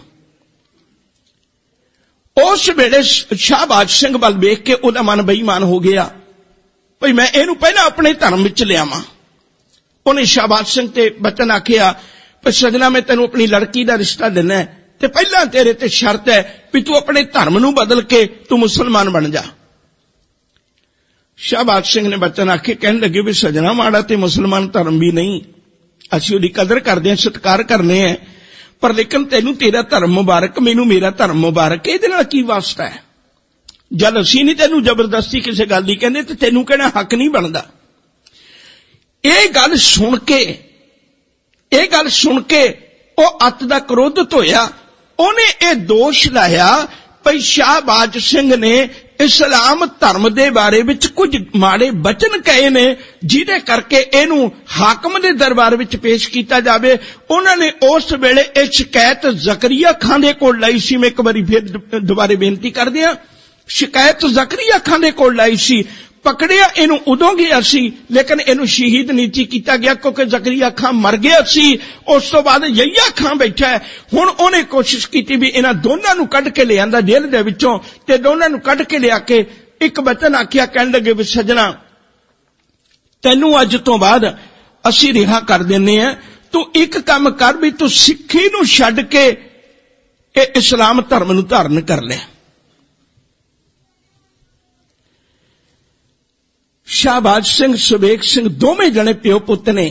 ਉਸ ਵੇਲੇ ਸ਼ਾਹਬਾਜ਼ ਸਿੰਘ ਵੱਲ ਵੇਖ ਕੇ ਉਹਦਾ ਮਨ ਬੇਈਮਾਨ ਹੋ ਗਿਆ ਭਈ ਮੈਂ ਇਹਨੂੰ ਪਹਿਲਾਂ ਆਪਣੇ ਧਰਮ ਵਿੱਚ ਲਿਆਵਾਂ। ਉਹਨੇ ਸ਼ਾਹਬਾਜ਼ ਸਿੰਘ ਤੇ ਬਚਨ ਆਖਿਆ ਭਈ ਸਜਣਾ, ਮੈਂ ਤੈਨੂੰ ਆਪਣੀ ਲੜਕੀ ਦਾ ਰਿਸ਼ਤਾ ਦੇਣਾ ਤੇ ਪਹਿਲਾਂ ਤੇਰੇ ਤੇ ਸ਼ਰਤ ਹੈ ਵੀ ਤੂੰ ਆਪਣੇ ਧਰਮ ਨੂੰ ਬਦਲ ਕੇ ਤੂੰ ਮੁਸਲਮਾਨ ਬਣ ਜਾ। ਸ਼ਾਹਬਾਜ਼ ਸਿੰਘ ਨੇ ਬਚਨ ਆਖੇ, ਕਹਿਣ ਲੱਗੇ ਵੀ ਸਜਣਾ, ਮਾੜਾ ਤੇ ਮੁਸਲਮਾਨ ਧਰਮ ਵੀ ਨਹੀਂ, ਅਸੀਂ ਉਹਦੀ ਕਦਰ ਕਰਦੇ ਹਾਂ, ਸਤਿਕਾਰ ਕਰਨੇ ਆ, ਪਰ ਲੇਕਿਨ ਤੈਨੂੰ ਤੇਰਾ ਧਰਮ ਮੁਬਾਰਕ, ਮੈਨੂੰ ਮੇਰਾ ਧਰਮ ਮੁਬਾਰਕ, ਇਹਦੇ ਨਾਲ ਕੀ ਵਾਸਤਾ ਹੈ? ਜਦ ਅਸੀਂ ਨਹੀਂ ਤੈਨੂੰ ਜ਼ਬਰਦਸਤੀ ਕਿਸੇ ਗੱਲ ਦੀ ਕਹਿੰਦੇ ਤੇ ਤੈਨੂੰ ਕਹਿਣਾ ਹੱਕ ਨਹੀਂ ਬਣਦਾ। ਇਹ ਗੱਲ ਸੁਣ ਕੇ ਇਹ ਗੱਲ ਸੁਣ ਕੇ ਉਹ ਅੱਤ ਦਾ ਕ੍ਰੋਧਿਤ ਹੋਇਆ। ਉਹਨੇ ਇਹ ਦੋਸ਼ ਲਾਇਆ ਭਈ ਸ਼ਾਹਬਾਜ਼ ਸਿੰਘ ਨੇ ਇਸਲਾਮ ਧਰਮ ਦੇ ਬਾਰੇ ਵਿੱਚ ਕੁਝ ਮਾੜੇ ਬਚਨ ਕਹੇ ਨੇ, ਜਿਹਦੇ ਕਰਕੇ ਇਹਨੂੰ ਹਾਕਮ ਦੇ ਦਰਬਾਰ ਵਿੱਚ ਪੇਸ਼ ਕੀਤਾ ਜਾਵੇ। ਉਹਨਾਂ ਨੇ ਉਸ ਵੇਲੇ ਇਹ ਸ਼ਿਕਾਇਤ ਜ਼ਕਰੀਆ ਖਾਨ ਦੇ ਕੋਲ ਲਾਈ ਸੀ। ਮੈਂ ਇੱਕ ਵਾਰੀ ਫਿਰ ਦੁਬਾਰੇ ਬੇਨਤੀ ਕਰਦੇ ਹਾਂ, ਸ਼ਿਕਾਇਤ ਜ਼ਕਰੀਆ ਖਾਨ ਦੇ ਕੋਲ ਲਾਈ ਸੀ। ਪਕੜਿਆ ਇਹਨੂੰ ਉਦੋਂ ਗਿਆ ਸੀ, ਲੇਕਿਨ ਇਹਨੂੰ ਸ਼ਹੀਦ ਨਹੀਂ ਕੀਤਾ ਗਿਆ ਕਿਉਂਕਿ ਜ਼ਕਰੀਆ ਖਾਨ ਮਰ ਗਿਆ ਸੀ। ਉਸ ਤੋਂ ਬਾਅਦ ਯਹੀਆ ਖਾਨ ਬੈਠਾ ਹੈ। ਹੁਣ ਉਹਨੇ ਕੋਸ਼ਿਸ਼ ਕੀਤੀ ਵੀ ਇਹਨਾਂ ਦੋਨਾਂ ਨੂੰ ਕੱਢ ਕੇ ਲਿਆਂਦਾ ਜੇਲ੍ਹ ਦੇ ਵਿੱਚੋਂ, ਤੇ ਦੋਨਾਂ ਨੂੰ ਕੱਢ ਕੇ ਲਿਆ ਕੇ ਇੱਕ ਬਚਨ ਆਖਿਆ, ਕਹਿਣ ਲੱਗੇ ਵੀ ਸੱਜਣਾ ਤੈਨੂੰ ਅੱਜ ਤੋਂ ਬਾਅਦ ਅਸੀਂ ਰਿਹਾ ਕਰ ਦਿੰਨੇ ਆ, ਤੂੰ ਇੱਕ ਕੰਮ ਕਰ ਵੀ ਤੂੰ ਸਿੱਖੀ ਨੂੰ ਛੱਡ ਕੇ ਇਹ ਇਸਲਾਮ ਧਰਮ ਨੂੰ ਧਾਰਨ ਕਰ ਲੈ। ਸ਼ਾਹਬਾਜ਼ ਸਿੰਘ ਸੁਬੇਗ ਸਿੰਘ ਦੋਵੇਂ ਜਣੇ ਪਿਓ ਪੁੱਤ ਨੇ।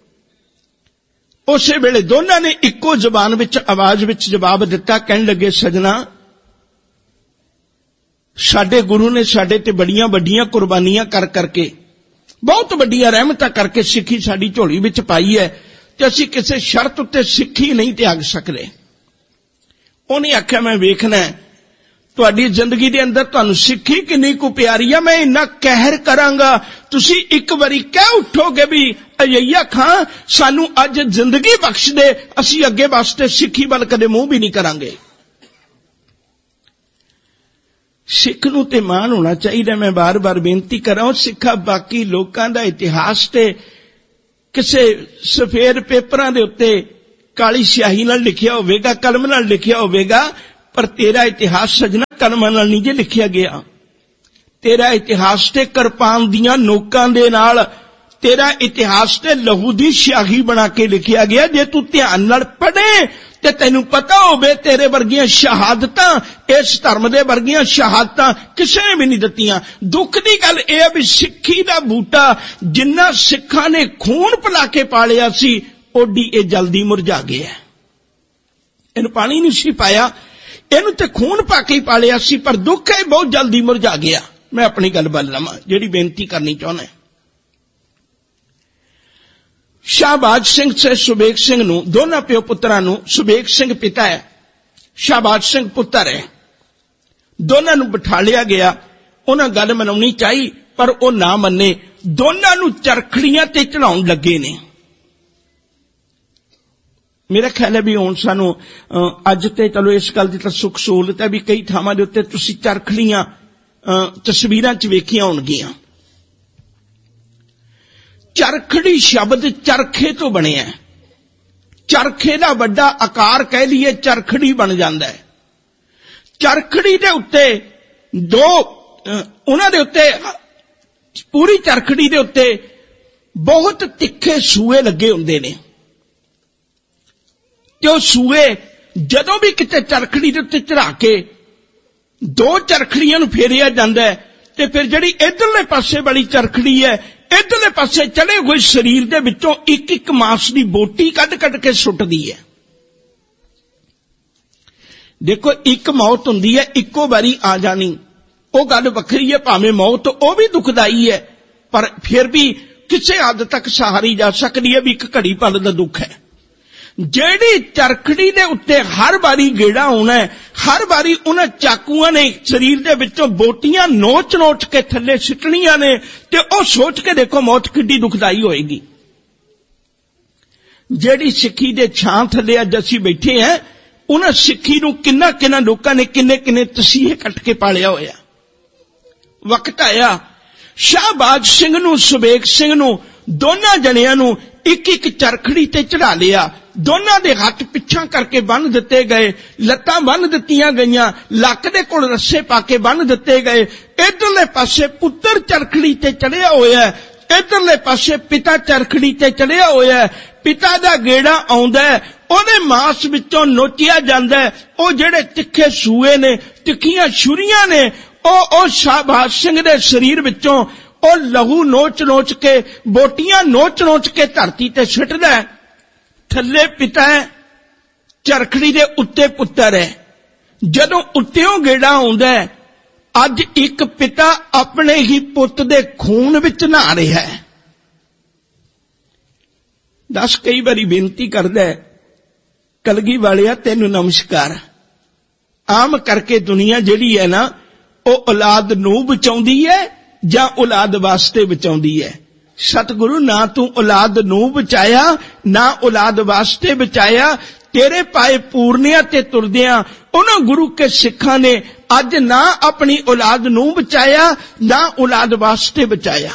ਉਸੇ ਵੇਲੇ ਦੋਨਾਂ ਨੇ ਇੱਕੋ ਜ਼ਬਾਨ ਵਿੱਚ ਆਵਾਜ਼ ਵਿੱਚ ਜਵਾਬ ਦਿੱਤਾ, ਕਹਿਣ ਲੱਗੇ ਸਜਣਾ ਸਾਡੇ ਗੁਰੂ ਨੇ ਸਾਡੇ ਤੇ ਬੜੀਆਂ ਵੱਡੀਆਂ ਕੁਰਬਾਨੀਆਂ ਕਰ ਕਰਕੇ, ਬਹੁਤ ਵੱਡੀਆਂ ਰਹਿਮਤਾਂ ਕਰਕੇ ਸਿੱਖੀ ਸਾਡੀ ਝੋਲੀ ਵਿੱਚ ਪਾਈ ਹੈ, ਤੇ ਅਸੀਂ ਕਿਸੇ ਸ਼ਰਤ ਉੱਤੇ ਸਿੱਖੀ ਨਹੀਂ ਤਿਆਗ ਸਕਦੇ। ਉਹਨੇ ਆਖਿਆ ਮੈਂ ਵੇਖਣਾ ਤੁਹਾਡੀ ਜ਼ਿੰਦਗੀ ਦੇ ਅੰਦਰ ਤੁਹਾਨੂੰ ਸਿੱਖੀ ਕਿੰਨੀ ਕੁ ਪਿਆਰੀ ਆ, ਮੈਂ ਇੰਨਾ ਕਹਿਰ ਕਰਾਂਗਾ ਤੁਸੀਂ ਇੱਕ ਵਾਰੀ ਕਹਿ ਉੱਠੋਗੇ ਵੀ ਯਹੀਆ ਖਾਂ ਸਾਨੂੰ ਅੱਜ ਜ਼ਿੰਦਗੀ ਬਖਸ਼ ਦੇ, ਅਸੀਂ ਅੱਗੇ ਵਾਸਤੇ ਸਿੱਖੀ ਵੱਲ ਕਦੇ ਮੂੰਹ ਵੀ ਨਹੀਂ ਕਰਾਂਗੇ। ਸਿੱਖ ਨੂੰ ਤੇ ਮਾਣ ਹੋਣਾ ਚਾਹੀਦਾ। ਮੈਂ ਬਾਰ-ਬਾਰ ਬੇਨਤੀ ਕਰਾਂ, ਸਿੱਖਾ ਬਾਕੀ ਲੋਕਾਂ ਦਾ ਇਤਿਹਾਸ ਤੇ ਕਿਸੇ ਸਫੇਦ ਪੇਪਰਾਂ ਦੇ ਉੱਤੇ ਕਾਲੀ ਸਿਆਹੀ ਨਾਲ ਲਿਖਿਆ ਹੋਵੇਗਾ, ਕਲਮ ਨਾਲ ਲਿਖਿਆ ਹੋਵੇਗਾ, ਪਰ ਤੇਰਾ ਇਤਿਹਾਸ ਸਜਣਾ ਕਲਮਾਂ ਨਾਲ ਨਹੀਂ ਜੇ ਲਿਖਿਆ ਗਿਆ। ਤੇਰਾ ਇਤਿਹਾਸ ਤੇ ਕਿਰਪਾਨ ਦੀਆਂ ਨੋਕਾਂ ਦੇ ਨਾਲ, ਤੇਰਾ ਇਤਿਹਾਸ ਤੇ ਲਹੂ ਦੀ ਸਿਆਹੀ ਬਣਾ ਕੇ ਲਿਖਿਆ ਗਿਆ। ਜੇ ਤੂੰ ਧਿਆਨ ਨਾਲ ਪੜ੍ਹੇ ਤੇ ਤੈਨੂੰ ਪਤਾ ਹੋਵੇ ਤੇਰੇ ਵਰਗੀਆਂ ਸ਼ਹਾਦਤਾਂ, ਇਸ ਧਰਮ ਦੇ ਵਰਗੀਆਂ ਸ਼ਹਾਦਤਾਂ ਕਿਸੇ ਨੇ ਵੀ ਨਹੀਂ ਦਿੱਤੀਆਂ। ਦੁੱਖ ਦੀ ਗੱਲ ਇਹ ਹੈ ਵੀ ਸਿੱਖੀ ਦਾ ਬੂਟਾ ਜਿੰਨਾ ਸਿੱਖਾਂ ਨੇ ਖੂਨ ਪਿਲਾ ਕੇ ਪਾਲਿਆ ਸੀ, ਓਡੀ ਇਹ ਜਲਦੀ ਮੁਰਝਾ ਗਿਆ। ਇਹਨੂੰ ਪਾਣੀ ਨਹੀਂ ਸੀ ਪਾਇਆ, ਇਹਨੂੰ ਤੇ ਖੂਨ ਪਾ ਕੇ ਪਾਲਿਆ ਸੀ, ਪਰ ਦੁੱਖ ਹੈ ਬਹੁਤ ਜਲਦੀ ਮੁਰਝਾ ਗਿਆ। ਮੈਂ ਆਪਣੀ ਗੱਲ ਵੱਲ ਲਵਾਂ ਜਿਹੜੀ ਬੇਨਤੀ ਕਰਨੀ ਚਾਹੁੰਦਾ। ਸ਼ਾਹਬਾਜ਼ ਸਿੰਘ ਤੇ ਸੁਬੇਗ ਸਿੰਘ ਨੂੰ, ਦੋਨਾਂ ਪਿਓ ਪੁੱਤਰਾਂ ਨੂੰ, ਸੁਬੇਗ ਸਿੰਘ ਪਿਤਾ ਹੈ, ਸ਼ਾਹਬਾਜ਼ ਸਿੰਘ ਪੁੱਤਰ ਹੈ, ਦੋਨਾਂ ਨੂੰ ਬਿਠਾ ਲਿਆ ਗਿਆ। ਉਹਨਾਂ ਗੱਲ ਮਨਾਉਣੀ ਚਾਹੀ ਪਰ ਉਹ ਨਾ ਮੰਨੇ। ਦੋਨਾਂ ਨੂੰ ਚਰਖੜੀਆਂ ਤੇ ਚੜਾਉਣ ਲੱਗੇ ਨੇ। ਮੇਰਾ ਖਿਆਲ ਹੈ ਵੀ ਹੁਣ ਸਾਨੂੰ ਅੱਜ ਤੇ ਚਲੋ ਇਸ ਗੱਲ ਦੀ ਤਾਂ ਸੁੱਖ ਸਹੂਲਤ ਹੈ ਵੀ ਕਈ ਥਾਵਾਂ ਦੇ ਉੱਤੇ ਤੁਸੀਂ ਚਰਖੜੀਆਂ ਤਸਵੀਰਾਂ 'ਚ ਵੇਖੀਆਂ ਹੋਣਗੀਆਂ। ਚਰਖੜੀ ਸ਼ਬਦ ਚਰਖੇ ਤੋਂ ਬਣਿਆ। ਚਰਖੇ ਦਾ ਵੱਡਾ ਆਕਾਰ ਕਹਿ ਲਈਏ ਚਰਖੜੀ ਬਣ ਜਾਂਦਾ ਹੈ। ਚਰਖੜੀ ਦੇ ਉੱਤੇ ਉਹਨਾਂ ਦੇ ਉੱਤੇ, ਪੂਰੀ ਚਰਖੜੀ ਦੇ ਉੱਤੇ ਬਹੁਤ ਤਿੱਖੇ ਸੂਏ ਲੱਗੇ ਹੁੰਦੇ ਨੇ, ਤੇ ਉਹ ਸੂਏ ਜਦੋਂ ਵੀ ਕਿਤੇ ਚਰਖੜੀ ਦੇ ਉੱਤੇ ਚੜਾ ਕੇ ਦੋ ਚਰਖੜੀਆਂ ਨੂੰ ਫੇਰਿਆ ਜਾਂਦਾ ਹੈ, ਤੇ ਫਿਰ ਜਿਹੜੀ ਇਧਰਲੇ ਪਾਸੇ ਵਾਲੀ ਚਰਖੜੀ ਹੈ, ਇਧਰਲੇ ਪਾਸੇ ਚੜੇ ਹੋਏ ਸਰੀਰ ਦੇ ਵਿੱਚੋਂ ਇੱਕ ਇੱਕ ਮਾਸ ਦੀ ਬੋਟੀ ਕੱਢ ਕੇ ਸੁੱਟਦੀ ਹੈ। ਦੇਖੋ ਇੱਕ ਮੌਤ ਹੁੰਦੀ ਹੈ ਇੱਕੋ ਵਾਰੀ ਆ ਜਾਣੀ, ਉਹ ਗੱਲ ਵੱਖਰੀ ਹੈ। ਭਾਵੇਂ ਮੌਤ ਉਹ ਵੀ ਦੁਖਦਾਈ ਹੈ, ਪਰ ਫਿਰ ਵੀ ਕਿਸੇ ਹੱਦ ਤੱਕ ਸਹਾਰੀ ਜਾ ਸਕਦੀ ਹੈ ਵੀ ਇੱਕ ਘੜੀ ਪਲ ਦਾ ਦੁੱਖ ਹੈ। ਜਿਹੜੀ ਚਰਖੜੀ ਦੇ ਉੱਤੇ ਹਰ ਵਾਰੀ ਗੇੜਾ ਆਉਣਾ, ਹਰ ਵਾਰੀ ਉਹਨਾਂ ਚਾਕੂਆਂ ਨੇ ਸਰੀਰ ਦੇ ਵਿੱਚੋਂ ਬੋਟੀਆਂ ਨੋਚ ਕੇ ਥੱਲੇ ਸਿੱਟਣੀਆਂ ਨੇ, ਤੇ ਉਹ ਸੋਚ ਕੇ ਦੇਖੋ ਮੌਤ ਕਿੱਡੀ ਦੁਖਦਾਈ ਹੋਏਗੀ। ਜਿਹੜੀ ਸਿੱਖੀ ਦੇ ਛਾਂ ਥੱਲੇ ਅੱਜ ਅਸੀਂ ਬੈਠੇ ਹਾਂ, ਉਹਨਾਂ ਸਿੱਖੀ ਨੂੰ ਕਿੰਨਾ ਲੋਕਾਂ ਨੇ ਕਿੰਨੇ ਤਸੀਹੇ ਕੱਟ ਕੇ ਪਾਲਿਆ ਹੋਇਆ। ਵਕਤ ਆਇਆ ਸ਼ਾਹਬਾਜ਼ ਸਿੰਘ ਨੂੰ, ਸੁਬੇਗ ਸਿੰਘ ਨੂੰ, ਦੋਨਾਂ ਜਣਿਆਂ ਨੂੰ ਇੱਕ ਇੱਕ ਚਰਖੜੀ ਤੇ ਚੜਾ ਲਿਆ। ਦੋਨਾਂ ਦੇ ਹੱਥ ਪਿੱਛਾਂ ਕਰਕੇ ਬੰਨ੍ਹ ਦਿੱਤੇ ਗਏ, ਲੱਤਾਂ ਬੰਨ੍ਹ ਦਿੱਤੀਆਂ ਗਈਆਂ, ਲੱਕ ਦੇ ਕੋਲ ਰੱਸੇ ਪਾ ਕੇ ਬੰਨ੍ਹ ਦਿੱਤੇ ਗਏ। ਇਧਰਲੇ ਪਾਸੇ ਪੁੱਤਰ ਚਰਖੜੀ ਤੇ ਚੜਿਆ ਹੋਇਆ, ਇਧਰਲੇ ਪਾਸੇ ਪਿਤਾ ਚਰਖੜੀ ਤੇ ਚੜਿਆ ਹੋਇਆ। ਪਿਤਾ ਦਾ ਗੇੜਾ ਆਉਂਦਾ, ਉਹਦੇ ਮਾਸ ਵਿੱਚੋਂ ਨੋਚਿਆ ਜਾਂਦਾ। ਉਹ ਜਿਹੜੇ ਤਿੱਖੇ ਸੂਏ ਨੇ, ਤਿੱਖੀਆਂ ਛੁਰੀਆਂ ਨੇ, ਉਹ ਸ਼ਾਹਬਾਜ਼ ਸਿੰਘ ਦੇ ਸਰੀਰ ਵਿੱਚੋਂ ਉਹ ਲਹੂ ਨੋਚ ਕੇ, ਬੋਟੀਆਂ ਨੋਚ ਕੇ ਧਰਤੀ ਤੇ ਸਿੱਟਦਾ। ਥੱਲੇ ਪਿਤਾ ਹੈ, ਚਰਖੜੀ ਦੇ ਉੱਤੇ ਪੁੱਤਰ ਹੈ। ਜਦੋਂ ਉੱਤਿਓਂ ਗੇੜਾ ਆਉਂਦਾ, ਅੱਜ ਇੱਕ ਪਿਤਾ ਆਪਣੇ ਹੀ ਪੁੱਤ ਦੇ ਖੂਨ ਵਿੱਚ ਨਹਾ ਰਿਹਾ ਹੈ। दास कई बारी बेनती करदा है, कलगी वालिया तैनू नमस्कार। आम करके दुनिया जिहड़ी है ना, ਉਹ औलाद ਨੂੰ ਬਚਾਉਂਦੀ ਹੈ ਜਾਂ औलाद ਵਾਸਤੇ ਬਚਾਉਂਦੀ ਹੈ। ਸਤਿਗੁਰੂ ਨਾ ਤੂੰ औलाद ਨੂੰ ਬਚਾਇਆ, ਨਾ औलाद ਵਾਸਤੇ ਬਚਾਇਆ। ਤੇਰੇ ਪਾਏ ਪੂਰਨਿਆਂ ਤੇ ਤੁਰਦਿਆਂ ਉਹਨਾਂ ਗੁਰੂ ਕੇ ਸਿੱਖਾਂ ਨੇ ਅੱਜ ਨਾ ਆਪਣੀ औलाद ਨੂੰ ਬਚਾਇਆ, ਨਾ औलाद ਵਾਸਤੇ ਬਚਾਇਆ।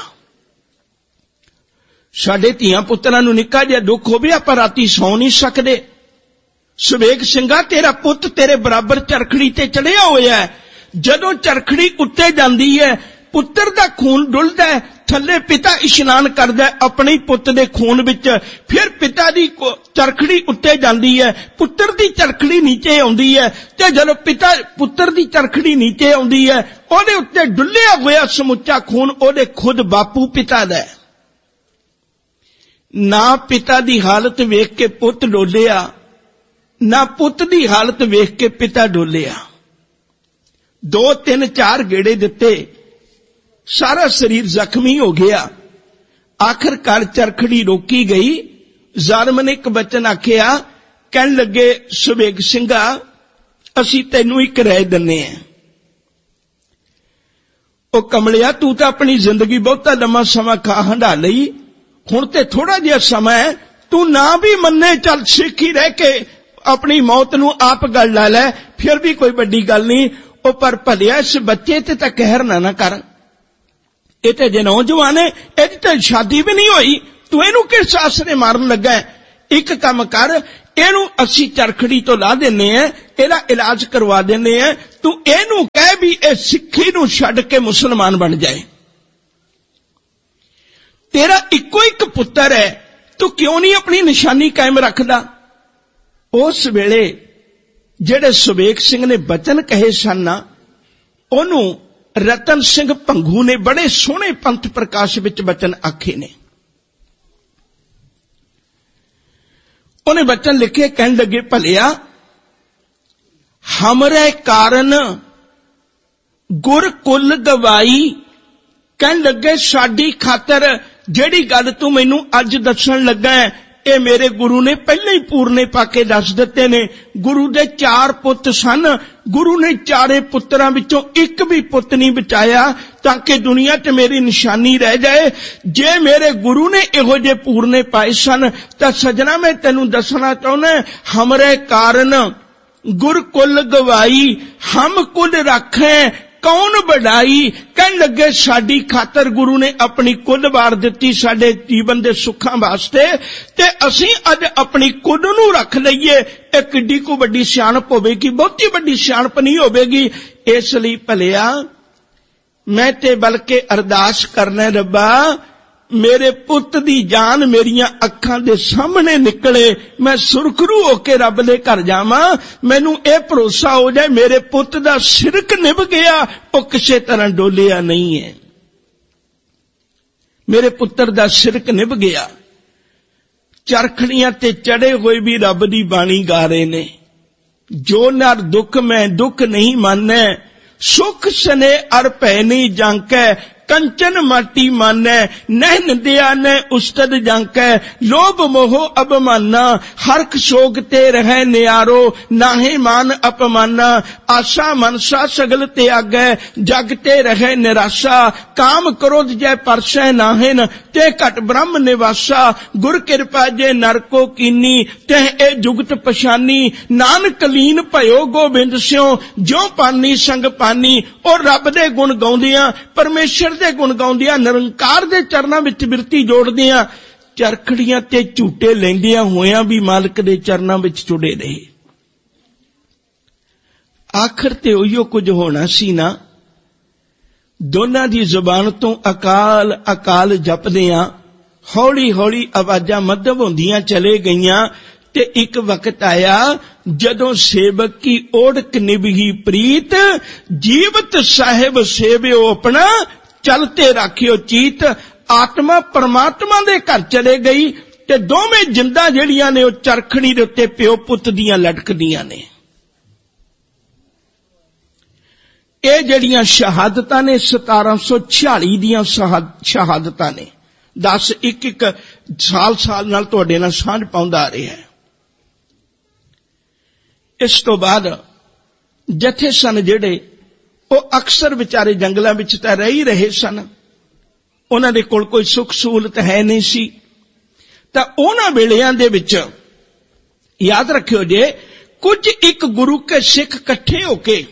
ਸਾਡੇ ਧੀਆਂ ਪੁੱਤਰਾਂ ਨੂੰ ਨਿੱਕਾ ਜਿਹਾ ਦੁੱਖ ਹੋਵੇ, ਆਪਾਂ ਰਾਤੀ ਸੌਂ ਨਹੀਂ ਸਕਦੇ। ਸੁਬੇਗ ਸਿੰਘਾ, ਤੇਰਾ ਪੁੱਤ ਤੇਰੇ ਬਰਾਬਰ ਚਰਖੜੀ ਤੇ ਚੜਿਆ ਹੋਇਆ ਹੈ। ਜਦੋਂ ਚਰਖੜੀ ਉੱਤੇ ਜਾਂਦੀ ਹੈ, ਪੁੱਤਰ ਦਾ ਖੂਨ ਡੁੱਲਦਾ ਹੈ, ਥੱਲੇ ਪਿਤਾ ਇਸ਼ਨਾਨ ਕਰਦਾ ਹੈ ਆਪਣੇ ਪੁੱਤ ਦੇ ਖੂਨ ਵਿੱਚ। ਫਿਰ ਪਿਤਾ ਦੀ ਚਰਖੜੀ ਉੱਤੇ ਜਾਂਦੀ ਹੈ, ਪੁੱਤਰ ਦੀ ਚਰਖੜੀ ਨੀਚੇ ਆਉਂਦੀ ਹੈ, ਤੇ ਜਦੋਂ ਪੁੱਤਰ ਦੀ ਚਰਖੜੀ ਨੀਚੇ ਆਉਂਦੀ ਹੈ, ਉਹਦੇ ਉੱਤੇ ਡੁੱਲਿਆ ਹੋਇਆ ਸਮੁੱਚਾ ਖੂਨ ਉਹਦੇ ਖੁਦ ਬਾਪੂ ਪਿਤਾ ਦਾ ਹੈ। ਨਾ ਪਿਤਾ ਦੀ ਹਾਲਤ ਵੇਖ ਕੇ ਪੁੱਤ ਡੋਲਿਆ, ਨਾ ਪੁੱਤ ਦੀ ਹਾਲਤ ਵੇਖ ਕੇ ਪਿਤਾ ਡੋਲਿਆ। 2 3 4 ਗੇੜੇ ਦਿੱਤੇ, ਸਾਰਾ ਸਰੀਰ ਜ਼ਖਮੀ ਹੋ ਗਿਆ। ਆਖਰਕਾਰ ਚਰਖੜੀ ਰੋਕੀ ਗਈ। ਜ਼ਾਲਮ ਨੇ ਇੱਕ ਬਚਨ ਆਖਿਆ, ਕਹਿਣ ਲੱਗੇ, ਸੁਬੇਗ ਸਿੰਘਾ, ਅਸੀਂ ਤੈਨੂੰ ਇੱਕ ਰਾਏ ਦਿੰਨੇ ਆ। ਉਹ ਕਮਲਿਆ, ਤੂੰ ਤਾਂ ਆਪਣੀ ਜ਼ਿੰਦਗੀ ਬਹੁਤਾ ਲੰਮਾ ਸਮਾਂ ਖਾ ਹੰਢਾ ਲਈ, ਹੁਣ ਤੇ ਥੋੜਾ ਜਿਹਾ ਸਮਾਂ ਹੈ, ਤੂੰ ਨਾ ਵੀ ਮੰਨੇ, ਚੱਲ ਸਿੱਖੀ ਰਹਿ ਕੇ ਆਪਣੀ ਮੌਤ ਨੂੰ ਆਪ ਗੱਲ ਲਾ ਲੈ, ਫਿਰ ਵੀ ਕੋਈ ਵੱਡੀ ਗੱਲ ਨਹੀਂ। ਉਹ ਪਰ ਭਲਿਆ, ਇਸ ਬੱਚੇ ਤੇ ਤਾਂ ਕਹਿਰ ਨਾ ਕਰ, ਇਹ ਤੇ ਜੇ ਨੌਜਵਾਨ ਹੈ, ਇਹਦੀ ਤਾਂ ਸ਼ਾਦੀ ਵੀ ਨਹੀਂ ਹੋਈ, ਤੂੰ ਇਹਨੂੰ ਕਿਸ ਆਸਰੇ ਮਾਰਨ ਲੱਗਾ ਹੈ? ਇੱਕ ਕੰਮ ਕਰ, ਇਹਨੂੰ ਅਸੀਂ ਚਰਖੜੀ ਤੋਂ ਲਾ ਦਿੰਨੇ ਆ, ਇਹਦਾ ਇਲਾਜ ਕਰਵਾ ਦਿੰਨੇ ਆ, ਤੂੰ ਇਹਨੂੰ ਕਹਿ ਵੀ ਇਹ ਸਿੱਖੀ ਨੂੰ ਛੱਡ ਕੇ ਮੁਸਲਮਾਨ ਬਣ ਜਾਏ। ਤੇਰਾ ਇੱਕੋ ਇੱਕ ਪੁੱਤਰ ਹੈ, ਤੂੰ ਕਿਉਂ ਨਹੀਂ ਆਪਣੀ ਨਿਸ਼ਾਨੀ ਕਾਇਮ ਰੱਖਦਾ? ਉਸ ਵੇਲੇ ਜਿਹੜੇ ਸੁਬੇਗ ਸਿੰਘ ਨੇ ਬਚਨ ਕਹੇ ਸਨ, ਉਹਨੂੰ ਰਤਨ ਸਿੰਘ ਭੰਗੂ ਨੇ ਬੜੇ ਸੋਹਣੇ ਪੰਥ ਪ੍ਰਕਾਸ਼ ਵਿੱਚ ਬਚਨ ਆਖੇ ਨੇ। ਉਹਨੇ ਬਚਨ ਲਿਖੇ, ਕਹਿਣ ਲੱਗੇ, ਭਲਿਆ ਹਮਰੇ ਕਾਰਨ ਗੁਰ ਕੁਲ ਗਵਾਈ। ਕਹਿਣ ਲੱਗੇ, ਸਾਡੀ ਖਾਤਰ ਜਿਹੜੀ ਗੱਲ ਤੂੰ ਮੈਨੂੰ ਅੱਜ ਦੱਸਣ ਲੱਗਾ ਹੈ, ਇਹ ਮੇਰੇ ਗੁਰੂ ਨੇ ਪਹਿਲਾਂ ਹੀ ਪੂਰਨੇ ਪਾ ਕੇ ਦੱਸ ਦਿੱਤੇ ਨੇ। ਗੁਰੂ ਦੇ 4 ਪੁੱਤ ਸਨ, ਗੁਰੂ ਨੇ 4 ਪੁੱਤਰਾਂ ਵਿੱਚੋਂ ਇੱਕ ਵੀ ਪੁੱਤ ਨਹੀਂ ਬਚਾਇਆ ਤਾਂ ਕਿ ਦੁਨੀਆ 'ਚ ਮੇਰੀ ਨਿਸ਼ਾਨੀ ਰਹਿ ਜਾਏ। ਜੇ ਮੇਰੇ ਗੁਰੂ ਨੇ ਇਹੋ ਜਿਹੇ ਪੂਰਨੇ ਪਾਏ ਸਨ ਤਾਂ ਸਜਣਾ ਮੈਂ ਤੈਨੂੰ ਦੱਸਣਾ ਚਾਹੁੰਦਾ, ਹਮਰੇ ਕਾਰਨ ਗੁਰ ਕੁਲ ਗਵਾਈ, ਹਮ ਕੁਲ ਰੱਖੇ ਕੌਣ ਵਡਾਈ। ਕਹਿਣ ਲੱਗੇ, ਸਾਡੀ ਖਾਤਰ ਗੁਰੂ ਨੇ ਆਪਣੀ ਕੁੱਲ ਵਾਰ ਦਿੱਤੀ ਸਾਡੇ ਜੀਵਨ ਦੇ ਸੁੱਖਾਂ ਵਾਸਤੇ, ਤੇ ਅਸੀਂ ਅੱਜ ਆਪਣੀ ਕੁੱਲ ਨੂੰ ਰੱਖ ਲਈਏ। ਇਹ ਕਿੱਡੀ ਕੁ ਵੱਡੀ ਸਿਆਣਪ ਹੋਵੇਗੀ, ਬਹੁਤੀ ਵੱਡੀ ਸਿਆਣਪ ਨਹੀਂ ਹੋਵੇਗੀ। ਇਸ ਲਈ ਭਲਿਆ ਮੈਂ ਤੇ ਬਲਕਿ ਅਰਦਾਸ ਕਰਨਾ, ਰੱਬਾ ਮੇਰੇ ਪੁੱਤ ਦੀ ਜਾਨ ਮੇਰੀਆਂ ਅੱਖਾਂ ਦੇ ਸਾਹਮਣੇ ਨਿਕਲੇ, ਮੈਂ ਸੁਰਖਰੂ ਹੋ ਕੇ ਰੱਬ ਦੇ ਘਰ ਜਾਵਾਂ, ਮੈਨੂੰ ਇਹ ਭਰੋਸਾ ਹੋ ਜਾਏ ਮੇਰੇ ਪੁੱਤ ਦਾ ਸਿਰਕ ਨਿਭ ਗਿਆ, ਉਹ ਕਿਸੇ ਤਰ੍ਹਾਂ ਡੋਲਿਆ ਨਹੀਂ ਹੈ, ਮੇਰੇ ਪੁੱਤਰ ਦਾ ਸਿਰਕ ਨਿਭ ਗਿਆ। ਚਰਖੜੀਆਂ ਤੇ ਚੜੇ ਹੋਏ ਵੀ ਰੱਬ ਦੀ ਬਾਣੀ ਗਾ ਰਹੇ ਨੇ, ਜੋ ਨਰ ਦੁੱਖ ਮੈਂ ਦੁੱਖ ਨਹੀਂ ਮਾਨੈ, ਸੁਖ ਸਨੇ ਅਰ ਭੈ ਨਹੀਂ ਜਾਂਕੈ, कंचन माटी मानै, नैन दिया न उस्तद जांकै, लोभ मोह अबमाना, हरख शोक ते रहै नियारो, नाहे मान अपमाना, आशा मनसा सगल त्यागै, जग ते रहै निराशा, काम क्रोध जय परसै नाहिन, ते घट ब्रह्म निवासा, गुर कृपा जे नरको कीनी, तह ए जुगत पछानी, नानक लीन भयो गोबिंद स्यों, ज्यों पानी संग पानी। और रब दे गुण गाउंदियां, परमेश्वर ਦੇ ਗੁਣ ਗਾਉਂਦਿਆਂ, ਨਿਰੰਕਾਰ ਦੇ ਚਰਨਾਂ ਵਿੱਚ ਬਿਰਤੀ ਜੋੜਦਿਆਂ, ਚਰਖੜੀਆਂ ਤੇ ਝੂਟੇ ਲੈਂਦਿਆਂ ਹੋਇਆਂ ਵੀ ਮਾਲਕ ਦੇ ਚਰਨਾਂ ਵਿੱਚ ਜੁੜੇ ਰਹੇ। ਆਖਰ ਤੇ ਉਹੀਓ ਕੁਝ ਹੋਣਾ ਸੀ ਨਾ। ਦੋਨਾਂ ਦੀ ਜ਼ੁਬਾਨ ਤੋਂ ਅਕਾਲ ਅਕਾਲ ਜਪਦਿਆਂ ਹੌਲੀ ਹੌਲੀ ਆਵਾਜ਼ਾਂ ਮੱਧਮ ਹੁੰਦੀਆਂ ਚਲੇ ਗਈਆਂ, ਤੇ ਇੱਕ ਵਕਤ ਆਇਆ ਜਦੋਂ ਸੇਵਕ ਕੀ ਓੜਕ ਨਿਭੀ ਪ੍ਰੀਤ, ਜੀਵਤ ਸਾਹਿਬ ਸੇਵਿਓ ਆਪਣਾ, ਚਲਤੇ ਰਾਖਿਓ ਚੀਤ। ਆਤਮਾ ਪਰਮਾਤਮਾ ਦੇ ਘਰ ਚਲੇ ਗਈ ਤੇ ਦੋਵੇਂ ਜਿੰਦਾਂ ਜਿਹੜੀਆਂ ਨੇ ਉਹ ਚਰਖੜੀ ਦੇ ਉੱਤੇ ਪਿਓ ਪੁੱਤ ਦੀਆਂ ਲਟਕਦੀਆਂ ਨੇ। ਇਹ ਜਿਹੜੀਆਂ ਸ਼ਹਾਦਤਾਂ ਨੇ 1746 ਦੀਆਂ ਸ਼ਹਾਦਤਾਂ ਨੇ, 10 ਇੱਕ ਸਾਲ ਨਾਲ ਤੁਹਾਡੇ ਨਾਲ ਸਾਂਝ ਪਾਉਂਦਾ ਆ ਰਿਹਾ ਹੈ। ਇਸ ਤੋਂ ਬਾਅਦ ਜਥੇ ਸਨ ਜਿਹੜੇ, ਉਹ ਅਕਸਰ ਵਿਚਾਰੇ ਜੰਗਲਾਂ ਵਿੱਚ ਤਾਂ ਰਹਿ ਹੀ ਰਹੇ ਸਨ, ਉਹਨਾਂ ਦੇ ਕੋਲ ਕੋਈ ਸੁੱਖ ਸਹੂਲਤ ਹੈ ਨਹੀਂ ਸੀ। ਤਾਂ ਉਹਨਾਂ ਵੇਲਿਆਂ ਦੇ ਵਿੱਚ ਯਾਦ ਰੱਖਿਓ ਜੇ, ਕੁਝ ਇੱਕ ਗੁਰੂ ਕੇ ਸਿੱਖ ਇਕੱਠੇ ਹੋ ਕੇ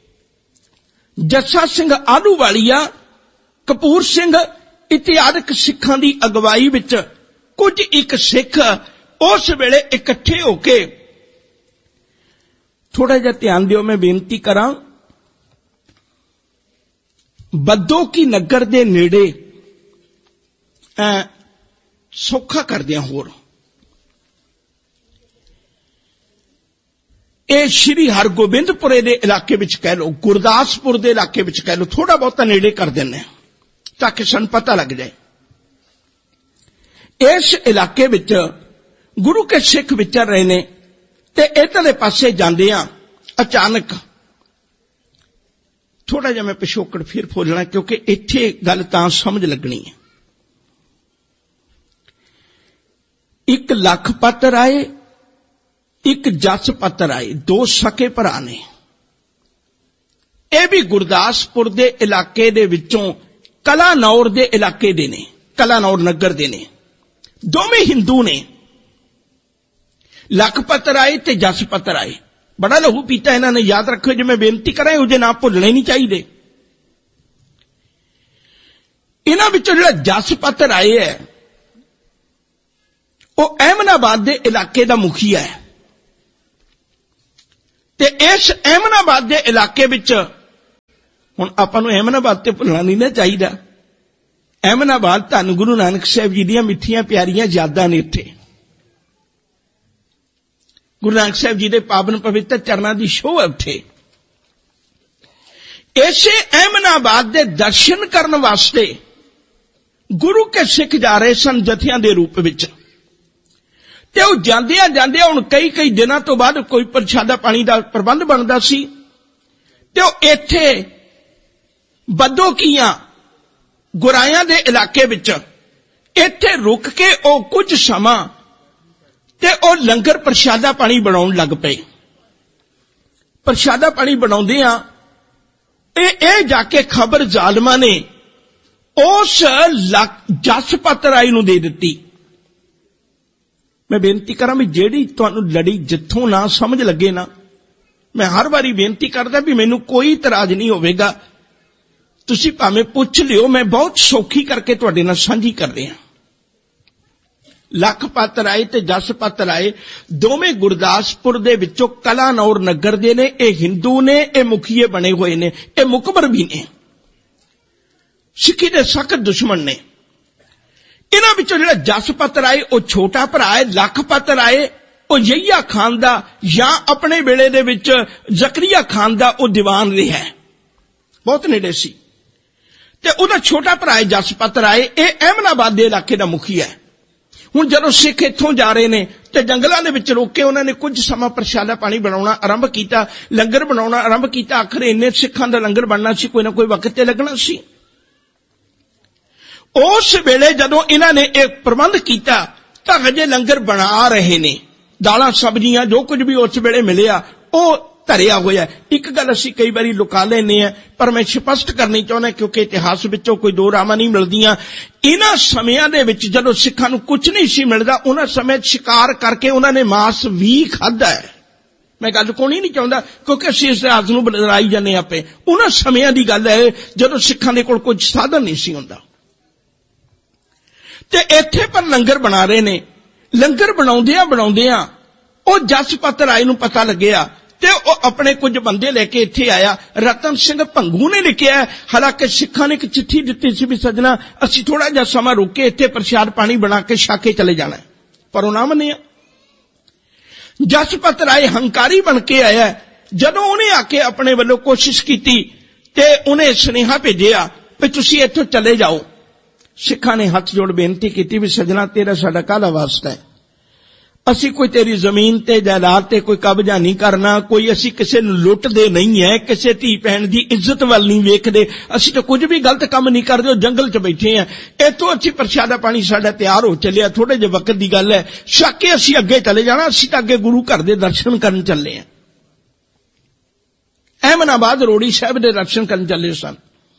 ਜੱਸਾ ਸਿੰਘ ਆਹਲੂਵਾਲੀਆ, ਕਪੂਰ ਸਿੰਘ ਇਤਿਹਾਦਿਕ ਸਿੱਖਾਂ ਦੀ ਅਗਵਾਈ ਵਿੱਚ ਕੁਝ ਇੱਕ ਸਿੱਖ ਉਸ ਵੇਲੇ ਇਕੱਠੇ ਹੋ ਕੇ, ਥੋੜਾ ਜਿਹਾ ਧਿਆਨ ਦਿਓ ਮੈਂ ਬੇਨਤੀ ਕਰਾਂ, ਬੱਦੋ ਕੀ ਨਗਰ ਦੇ ਨੇੜੇ ਸੌਖਾ ਕਰਦਿਆਂ ਹੋਰ ਇਹ ਸ਼੍ਰੀ ਹਰਗੋਬਿੰਦਪੁਰੇ ਦੇ ਇਲਾਕੇ ਵਿੱਚ ਕਹਿ ਲਓ, ਗੁਰਦਾਸਪੁਰ ਦੇ ਇਲਾਕੇ ਵਿੱਚ ਕਹਿ ਲਓ, ਥੋੜਾ ਬਹੁਤਾ ਨੇੜੇ ਕਰ ਦਿੰਦੇ ਤਾਂ ਕਿ ਸਾਨੂੰ ਪਤਾ ਲੱਗ ਜਾਏ। ਇਸ ਇਲਾਕੇ ਵਿੱਚ ਗੁਰੂ ਕੇ ਸਿੱਖ ਵਿਚਰ ਰਹੇ ਨੇ ਤੇ ਇੱਧਰਲੇ ਪਾਸੇ ਜਾਂਦਿਆਂ ਅਚਾਨਕ, ਥੋੜਾ ਜਿਹਾ ਮੈਂ ਪਿਛੋਕੜ ਫਿਰ ਫੋਲਣਾ ਕਿਉਂਕਿ ਇੱਥੇ ਗੱਲ ਤਾਂ ਸਮਝ ਲੱਗਣੀ ਹੈ। ਇੱਕ ਲਖਪਤ ਰਾਏ, ਇੱਕ ਜਸਪਤ ਰਾਏ, 2 ਸਕੇ ਭਰਾ ਨੇ। ਇਹ ਵੀ ਗੁਰਦਾਸਪੁਰ ਦੇ ਇਲਾਕੇ ਦੇ ਵਿੱਚੋਂ ਕਲਾਨੌਰ ਦੇ ਇਲਾਕੇ ਦੇ ਨੇ, ਕਲਾਨੌਰ ਨਗਰ ਦੇ ਨੇ। ਦੋਵੇਂ ਹਿੰਦੂ ਨੇ, ਲਖਪਤ ਰਾਏ ਤੇ ਜਸਪਤ ਰਾਏ। ਬੜਾ ਲਹੂ ਪੀਤਾ ਇਹਨਾਂ ਨੇ, ਯਾਦ ਰੱਖੋ ਜੇ ਮੈਂ ਬੇਨਤੀ ਕਰਾਂ, ਉਹਦੇ ਨਾਮ ਭੁੱਲਣੇ ਨਹੀਂ ਚਾਹੀਦੇ। ਇਹਨਾਂ ਵਿੱਚੋਂ ਜਿਹੜਾ ਜਸਪਤ ਰਾਏ ਹੈ, ਉਹ ਅਹਿਮਦਾਬਾਦ ਦੇ ਇਲਾਕੇ ਦਾ ਮੁਖੀਆ ਹੈ ਤੇ ਇਸ ਅਹਿਮਦਾਬਾਦ ਦੇ ਇਲਾਕੇ ਵਿੱਚ, ਹੁਣ ਆਪਾਂ ਨੂੰ ਅਹਿਮਦਾਬਾਦ ਤੇ ਭੁੱਲਣਾ ਨਹੀਂ ਨਾ ਚਾਹੀਦਾ। ਅਹਿਮਦਾਬਾਦ ਧੰਨ ਗੁਰੂ ਨਾਨਕ ਸਾਹਿਬ ਜੀ ਦੀਆਂ ਮਿੱਠੀਆਂ ਪਿਆਰੀਆਂ ਯਾਦਾਂ ਨੇ। ਇੱਥੇ ਗੁਰੂ ਨਾਨਕ ਸਾਹਿਬ ਜੀ ਦੇ ਪਾਵਨ ਪਵਿੱਤਰ ਚਰਨਾਂ ਦੀ ਛੋਹ ਹੈ ਉੱਥੇ। ਇਸੇ ਅਹਿਮਦਾਬਾਦ ਦੇ ਦਰਸ਼ਨ ਕਰਨ ਵਾਸਤੇ ਗੁਰੂ ਕੇ ਸਿੱਖ ਜਾ ਰਹੇ ਸਨ ਜਥਿਆਂ ਦੇ ਰੂਪ ਵਿੱਚ, ਤੇ ਉਹ ਜਾਂਦਿਆਂ ਹੁਣ ਕਈ ਦਿਨਾਂ ਤੋਂ ਬਾਅਦ ਕੋਈ ਪ੍ਰਸ਼ਾਦਾ ਪਾਣੀ ਦਾ ਪ੍ਰਬੰਧ ਬਣਦਾ ਸੀ ਤੇ ਉਹ ਇੱਥੇ ਬੱਦੋਕੀਆਂ ਗੁਰਾਇਆਂ ਦੇ ਇਲਾਕੇ ਵਿੱਚ ਇੱਥੇ ਰੁਕ ਕੇ ਉਹ ਕੁਝ ਸਮਾਂ ਤੇ ਉਹ ਲੰਗਰ ਪ੍ਰਸ਼ਾਦਾ ਪਾਣੀ ਬਣਾਉਣ ਲੱਗ ਪਏ। ਪ੍ਰਸ਼ਾਦਾ ਪਾਣੀ ਬਣਾਉਂਦੇ ਆ ਇਹ ਜਾ ਕੇ ਖਬਰ ਜ਼ਾਲਮਾਂ ਨੇ ਉਸ ਜਸਪਤ ਰਾਏ ਨੂੰ ਦੇ ਦਿੱਤੀ। ਮੈਂ ਬੇਨਤੀ ਕਰਾਂ ਵੀ ਜਿਹੜੀ ਤੁਹਾਨੂੰ ਲੜੀ ਜਿੱਥੋਂ ਨਾ ਸਮਝ ਲੱਗੇ ਨਾ, ਮੈਂ ਹਰ ਵਾਰੀ ਬੇਨਤੀ ਕਰਦਾ ਵੀ ਮੈਨੂੰ ਕੋਈ ਇਤਰਾਜ਼ ਨਹੀਂ ਹੋਵੇਗਾ, ਤੁਸੀਂ ਭਾਵੇਂ ਪੁੱਛ ਲਿਓ, ਮੈਂ ਬਹੁਤ ਸੌਖੀ ਕਰਕੇ ਤੁਹਾਡੇ ਨਾਲ ਸਾਂਝੀ ਕਰ ਰਿਹਾ। ਲਖਪਤ ਰਾਏ ਤੇ ਜਸਪਤ ਰਾਏ ਦੋਵੇਂ ਗੁਰਦਾਸਪੁਰ ਦੇ ਵਿੱਚੋਂ ਕਲਾਨੌਰ ਨਗਰ ਦੇ ਨੇ। ਇਹ ਹਿੰਦੂ ਨੇ, ਇਹ ਮੁਖੀਏ ਬਣੇ ਹੋਏ ਨੇ, ਇਹ ਮੁਕਬਰ ਵੀ ਨੇ, ਸਿੱਖੀ ਦੇ ਸਖਤ ਦੁਸ਼ਮਣ ਨੇ। ਇਹਨਾਂ ਵਿੱਚੋਂ ਜਿਹੜਾ ਜਸਪਤ ਰਾਏ ਉਹ ਛੋਟਾ ਭਰਾ ਹੈ। ਲਖਪਤ ਰਾਏ ਉਹ ਯਹੀਆ ਖਾਨ ਦਾ ਜਾਂ ਆਪਣੇ ਵੇਲੇ ਦੇ ਵਿੱਚ ਜ਼ਕਰੀਆ ਖਾਨ ਦਾ ਉਹ ਦੀਵਾਨ ਰਿਹਾ, ਬਹੁਤ ਨੇੜੇ ਸੀ। ਤੇ ਉਹਦਾ ਛੋਟਾ ਭਰਾ ਹੈ ਜਸਪਤ ਰਾਏ, ਇਹ ਅਹਿਮਦਾਬਾਦ ਦੇ ਇਲਾਕੇ ਦਾ ਮੁਖੀ ਹੈ। ਹੁਣ ਜਦੋਂ ਸਿੱਖ ਇੱਥੋਂ ਜਾ ਰਹੇ ਨੇ ਤੇ ਜੰਗਲਾਂ ਦੇ ਵਿੱਚ ਰੋਕ ਕੇ ਉਹਨਾਂ ਨੇ ਕੁਝ ਸਮਾਂ ਪ੍ਰਸ਼ਾਦਾ ਪਾਣੀ ਬਣਾਉਣਾ ਆਰੰਭ ਕੀਤਾ, ਲੰਗਰ ਬਣਾਉਣਾ ਆਰੰਭ ਕੀਤਾ। ਆਖਰ ਇੰਨੇ ਸਿੱਖਾਂ ਦਾ ਲੰਗਰ ਬਣਨਾ ਸੀ, ਕੋਈ ਨਾ ਕੋਈ ਵਕਤ ਤੇ ਲੱਗਣਾ ਸੀ। ਉਸ ਵੇਲੇ ਜਦੋਂ ਇਹਨਾਂ ਨੇ ਇਹ ਪ੍ਰਬੰਧ ਕੀਤਾ ਤਾਂ ਹਜੇ ਲੰਗਰ ਬਣਾ ਰਹੇ ਨੇ, ਦਾਲਾਂ ਸਬਜ਼ੀਆਂ ਜੋ ਕੁਝ ਵੀ ਉਸ ਵੇਲੇ ਮਿਲਿਆ ਉਹ ਧਰਿਆ ਹੋਇਆ। ਇੱਕ ਗੱਲ ਅਸੀਂ ਕਈ ਵਾਰੀ ਲੁਕਾ ਲੈਂਦੇ ਹਾਂ, ਪਰ ਮੈਂ ਸਪਸ਼ਟ ਕਰਨੀ ਚਾਹੁੰਦਾ ਕਿਉਂਕਿ ਇਤਿਹਾਸ ਵਿੱਚੋਂ ਕੋਈ ਦੋ ਰਾਵਾਂ ਨਹੀਂ ਮਿਲਦੀਆਂ। ਇਹਨਾਂ ਸਮਿਆਂ ਦੇ ਵਿੱਚ ਜਦੋਂ ਸਿੱਖਾਂ ਨੂੰ ਕੁਝ ਨਹੀਂ ਸੀ ਮਿਲਦਾ, ਉਹਨਾਂ ਸਮੇਂ ਸ਼ਿਕਾਰ ਕਰਕੇ ਉਹਨਾਂ ਨੇ ਮਾਸ ਵੀ ਖਾਧਾ ਹੈ। ਮੈਂ ਗੱਲ ਕੋਣੀ ਨਹੀਂ ਚਾਹੁੰਦਾ ਕਿਉਂਕਿ ਅਸੀਂ ਇਸ ਰਾਜ ਨੂੰ ਬਦਲਾਈ ਜਾਂਦੇ ਆਪੇ। ਉਹਨਾਂ ਸਮਿਆਂ ਦੀ ਗੱਲ ਹੈ ਜਦੋਂ ਸਿੱਖਾਂ ਦੇ ਕੋਲ ਕੁਝ ਸਾਧਨ ਨਹੀਂ ਸੀ ਹੁੰਦਾ ਤੇ ਇੱਥੇ ਪਰ ਲੰਗਰ ਬਣਾ ਰਹੇ ਨੇ। ਲੰਗਰ ਬਣਾਉਂਦਿਆਂ ਉਹ ਜਸਪਤ ਰਾਏ ਨੂੰ ਪਤਾ ਲੱਗਿਆ ਤੇ ਉਹ ਆਪਣੇ ਕੁਝ ਬੰਦੇ ਲੈ ਕੇ ਇੱਥੇ ਆਇਆ। ਰਤਨ ਸਿੰਘ ਭੰਗੂ ਨੇ ਲਿਖਿਆ, ਹਾਲਾਂਕਿ ਸਿੱਖਾਂ ਨੇ ਇੱਕ ਚਿੱਠੀ ਦਿੱਤੀ ਸੀ ਵੀ ਸੱਜਣਾ ਅਸੀਂ ਥੋੜਾ ਜਿਹਾ ਸਮਾਂ ਰੁਕ ਕੇ ਇੱਥੇ ਪ੍ਰਸ਼ਾਦ ਪਾਣੀ ਬਣਾ ਕੇ ਛਕ ਕੇ ਚਲੇ ਜਾਣਾ, ਪਰ ਉਹ ਨਾ ਮੰਨਿਆ। ਜਸਪਤ ਰਾਏ ਹੰਕਾਰੀ ਬਣ ਕੇ ਆਇਆ। ਜਦੋਂ ਉਹਨੇ ਆ ਕੇ ਆਪਣੇ ਵੱਲੋਂ ਕੋਸ਼ਿਸ਼ ਕੀਤੀ ਤੇ ਉਹਨੇ ਸੁਨੇਹਾ ਭੇਜਿਆ ਵੀ ਤੁਸੀਂ ਇੱਥੋਂ ਚਲੇ ਜਾਓ। ਸਿੱਖਾਂ ਨੇ ਹੱਥ ਜੋੜ ਬੇਨਤੀ ਕੀਤੀ ਵੀ ਸੱਜਣਾ ਤੇਰਾ ਸਾਡਾ ਕਾਹਦਾ ਵਾਸਤਾ ਹੈ, ਅਸੀਂ ਕੋਈ ਤੇਰੀ ਜ਼ਮੀਨ ਤੇ ਜਾਇਦਾਦ ਤੇ ਕੋਈ ਕਬਜ਼ਾ ਨਹੀਂ ਕਰਨਾ, ਕੋਈ ਅਸੀਂ ਕਿਸੇ ਨੂੰ ਲੁੱਟਦੇ ਨਹੀਂ ਹੈ, ਕਿਸੇ ਧੀ ਭੈਣ ਦੀ ਇੱਜ਼ਤ ਵੱਲ ਨਹੀਂ ਵੇਖਦੇ, ਅਸੀਂ ਤਾਂ ਕੁਝ ਵੀ ਗਲਤ ਕੰਮ ਨਹੀਂ ਕਰਦੇ, ਉਹ ਜੰਗਲ 'ਚ ਬੈਠੇ ਆ, ਇੱਥੋਂ ਅਸੀਂ ਪ੍ਰਸ਼ਾਦਾ ਪਾਣੀ ਸਾਡਾ ਤਿਆਰ ਹੋ ਚੱਲਿਆ, ਥੋੜੇ ਜਿਹੇ ਵਕਤ ਦੀ ਗੱਲ ਹੈ, ਛਕ ਕੇ ਅਸੀਂ ਅੱਗੇ ਚਲੇ ਜਾਣਾ, ਅਸੀਂ ਤਾਂ ਅੱਗੇ ਗੁਰੂ ਘਰ ਦੇ ਦਰਸ਼ਨ ਕਰਨ ਚੱਲੇ ਆ। ਅਹਿਮਦਾਬਾਦ ਰੋੜੀ ਸਾਹਿਬ ਦੇ ਦਰਸ਼ਨ ਕਰਨ ਚੱਲੇ ਸਨ।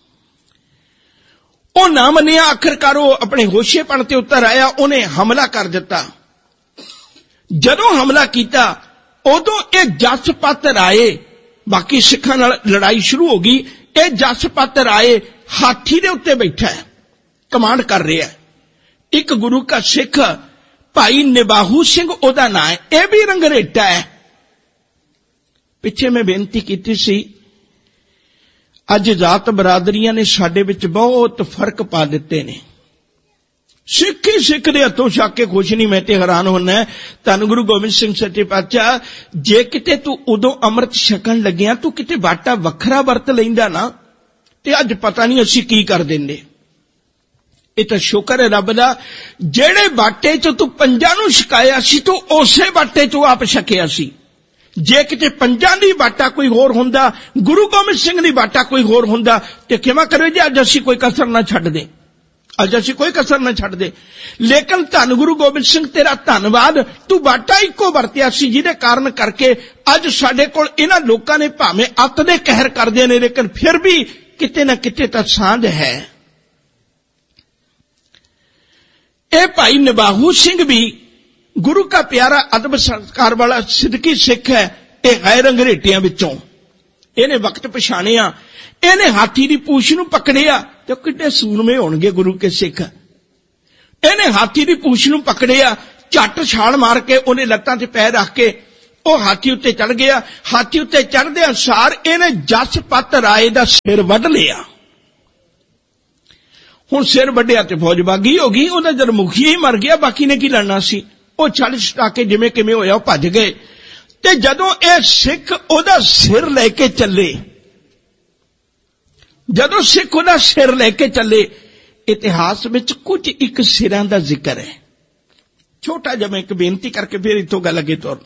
ਉਹ ਨਾ ਮੰਨਿਆ, ਆਖਰਕਾਰ ਉਹ ਆਪਣੇ ਹੋਸ਼ੇਪਣ ਤੇ ਉਤਰ ਆਇਆ, ਉਹਨੇ ਹਮਲਾ ਕਰ ਦਿੱਤਾ। ਜਦੋਂ ਹਮਲਾ ਕੀਤਾ ਉਦੋਂ ਇਹ ਜਸਪਤ ਰਾਏ, ਬਾਕੀ ਸਿੱਖਾਂ ਨਾਲ ਲੜਾਈ ਸ਼ੁਰੂ ਹੋ ਗਈ, ਇਹ ਜਸਪਤ ਰਾਏ ਹਾਥੀ ਦੇ ਉੱਤੇ ਬੈਠਾ ਹੈ, ਕਮਾਂਡ ਕਰ ਰਿਹਾ ਹੈ। ਇੱਕ ਗੁਰੂ ਕਾ ਸਿੱਖ ਭਾਈ ਨਿਬਾਹੂ ਸਿੰਘ ਉਹਦਾ ਨਾਂ ਹੈ, ਇਹ ਵੀ ਰੰਗਰੇਟਾ ਹੈ। ਪਿੱਛੇ ਮੈਂ ਬੇਨਤੀ ਕੀਤੀ ਸੀ, ਅੱਜ ਜਾਤ ਬਰਾਦਰੀਆਂ ਨੇ ਸਾਡੇ ਵਿੱਚ ਬਹੁਤ ਫਰਕ ਪਾ ਦਿੱਤੇ ਨੇ। ਸਿੱਖ ਹੀ ਸਿੱਖ ਦੇ ਹੱਥੋਂ ਛਕ ਕੇ ਖੁਸ਼ ਨਹੀਂ। ਮੈਂ ਤੇ ਹੈਰਾਨ ਹੁੰਦਾ, ਧੰਨ ਗੁਰੂ ਗੋਬਿੰਦ ਸਿੰਘ ਸੱਚੇ ਪਾਤਸ਼ਾਹ, ਜੇ ਕਿਤੇ ਤੂੰ ਉਦੋਂ ਅੰਮ੍ਰਿਤ ਛਕਣ ਲੱਗਿਆ ਤੂੰ ਕਿਤੇ ਬਾਟਾ ਵੱਖਰਾ ਵਰਤ ਲੈਂਦਾ ਨਾ, ਤੇ ਅੱਜ ਪਤਾ ਨਹੀਂ ਅਸੀਂ ਕੀ ਕਰ ਦਿੰਦੇ। ਇਹ ਤਾਂ ਸ਼ੁਕਰ ਹੈ ਰੱਬ ਦਾ, ਜਿਹੜੇ ਬਾਟੇ 'ਚ ਤੂੰ ਪੰਜਾਂ ਨੂੰ ਛਕਾਇਆ ਸੀ ਤੂੰ ਉਸੇ ਬਾਟੇ 'ਚੋਂ ਆਪ ਛਕਿਆ ਸੀ। ਜੇ ਕਿਤੇ ਪੰਜਾਂ ਦੀ ਬਾਟਾ ਕੋਈ ਹੋਰ ਹੁੰਦਾ, ਗੁਰੂ ਗੋਬਿੰਦ ਸਿੰਘ ਦੀ ਬਾਟਾ ਕੋਈ ਹੋਰ ਹੁੰਦਾ, ਤੇ ਕਿਵੇਂ ਕਰੇ ਜੀ ਅੱਜ ਅਸੀਂ ਕੋਈ ਕਸਰ ਨਾ ਛੱਡ ਦੇ, ਅੱਜ ਅਸੀਂ ਕੋਈ ਕਸਰ ਨਾ ਛੱਡ ਦੇ। ਲੇਕਿਨ ਧੰਨ ਗੁਰੂ ਗੋਬਿੰਦ ਸਿੰਘ ਤੇਰਾ ਧੰਨਵਾਦ, ਤੂੰ ਬਾਟਾ ਇੱਕੋ ਵਰਤਿਆ ਸੀ, ਜਿਹਦੇ ਕਾਰਨ ਕਰਕੇ ਅੱਜ ਸਾਡੇ ਕੋਲ ਇਹਨਾਂ ਲੋਕਾਂ ਨੇ ਭਾਵੇਂ ਅੱਤ ਦੇ ਕਹਿਰ ਕਰਦੇ ਨੇ, ਲੇਕਿਨ ਫਿਰ ਵੀ ਕਿਤੇ ਨਾ ਕਿਤੇ ਤਾਂ ਸਾਂਝ ਹੈ। ਇਹ ਭਾਈ ਨਿਬਾਹੂ ਸਿੰਘ ਵੀ ਗੁਰੂ ਕਾ ਪਿਆਰਾ ਅਦਬ ਸੰਸਕਾਰ ਵਾਲਾ ਸਿੱਧਕੀ ਸਿੱਖ ਹੈ। ਇਹ ਗੈਰ ਅੰਗਰੇਟਿਆਂ ਵਿੱਚੋਂ ਇਹਨੇ ਵਕਤ ਪਛਾਣਿਆ, ਇਹਨੇ ਹਾਥੀ ਦੀ ਪੂਛ ਨੂੰ ਪਕੜਿਆ, ਤੇ ਕਿੱਡੇ ਸੂਰਮੇ ਹੋਣਗੇ ਗੁਰੂ ਕੇ ਸਿੱਖ। ਇਹਨੇ ਹਾਥੀ ਦੀ ਪੂਛ ਨੂੰ ਪਕੜਿਆ, ਝੱਟ ਛਾਲ ਮਾਰ ਕੇ ਉਹਨੇ ਲੱਤਾਂ ਤੇ ਪੈਰ ਰੱਖ ਕੇ ਉਹ ਹਾਥੀ ਉੱਤੇ ਚੜ ਗਿਆ। ਹਾਥੀ ਉੱਤੇ ਚੜ੍ਹਦੇ ਅਨੁਸਾਰ ਇਹਨੇ ਜਸਪਤ ਰਾਏ ਦਾ ਸਿਰ ਵੱਢ ਲਿਆ। ਹੁਣ ਸਿਰ ਵੱਢਿਆ ਤੇ ਫੌਜ ਬਾਗੀ ਹੋ ਗਈ, ਉਹਦਾ ਜਦ ਮੁਖੀ ਹੀ ਮਰ ਗਿਆ, ਬਾਕੀ ਨੇ ਕੀ ਲੜਨਾ ਸੀ। ਉਹ ਛੱਡ ਛਟਾ ਕੇ ਜਿਵੇਂ ਕਿਵੇਂ ਹੋਇਆ ਉਹ ਭੱਜ ਗਏ। ਤੇ ਜਦੋਂ ਇਹ ਸਿੱਖ ਉਹਦਾ ਸਿਰ ਲੈ ਕੇ ਚੱਲੇ, ਜਦੋਂ ਸਿੱਖ ਉਹਦਾ ਸਿਰ ਲੈ ਕੇ ਚੱਲੇ, ਇਤਿਹਾਸ ਵਿੱਚ ਕੁਝ ਇੱਕ ਸਿਰਾਂ ਦਾ ਜ਼ਿਕਰ ਹੈ। ਛੋਟਾ ਜਿਹਾ ਮੈਂ ਇੱਕ ਬੇਨਤੀ ਕਰਕੇ ਫਿਰ ਇੱਥੋਂ ਗੱਲ ਅੱਗੇ ਤੋਰਨਾ।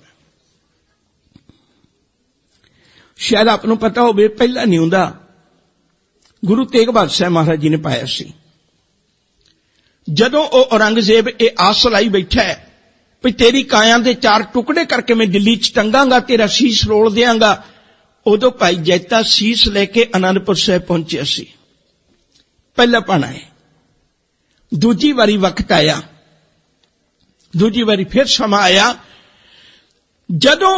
ਸ਼ਾਇਦ ਆਪ ਨੂੰ ਪਤਾ ਹੋਵੇ, ਪਹਿਲਾਂ ਨਹੀਂ ਹੁੰਦਾ, ਗੁਰੂ ਤੇਗ ਬਹਾਦਰ ਸਾਹਿਬ ਮਹਾਰਾਜ ਜੀ ਨੇ ਪਾਇਆ ਸੀ। ਜਦੋਂ ਉਹ ਔਰੰਗਜ਼ੇਬ ਇਹ ਆਸ ਲਾਈ ਬੈਠਾ ਹੈ ਵੀ ਤੇਰੀ ਕਾਇਆ ਦੇ 4 ਟੁਕੜੇ ਕਰਕੇ ਮੈਂ ਦਿੱਲੀ 'ਚ ਟੰਗਾਂਗਾ, ਤੇਰਾ ਸੀਸ ਰੋਲ ਦਿਆਂਗਾ, ਉਦੋਂ ਭਾਈ ਜੈਤਾ ਸੀਸ ਲੈ ਕੇ ਅਨੰਦਪੁਰ ਸਾਹਿਬ ਪਹੁੰਚਿਆ ਸੀ। ਪਹਿਲਾ ਪਾਣਾ ਹੈ। ਦੂਜੀ ਵਾਰੀ ਵਕਤ ਆਇਆ, ਦੂਜੀ ਵਾਰੀ ਫਿਰ ਸਮਾਂ ਆਇਆ, ਜਦੋਂ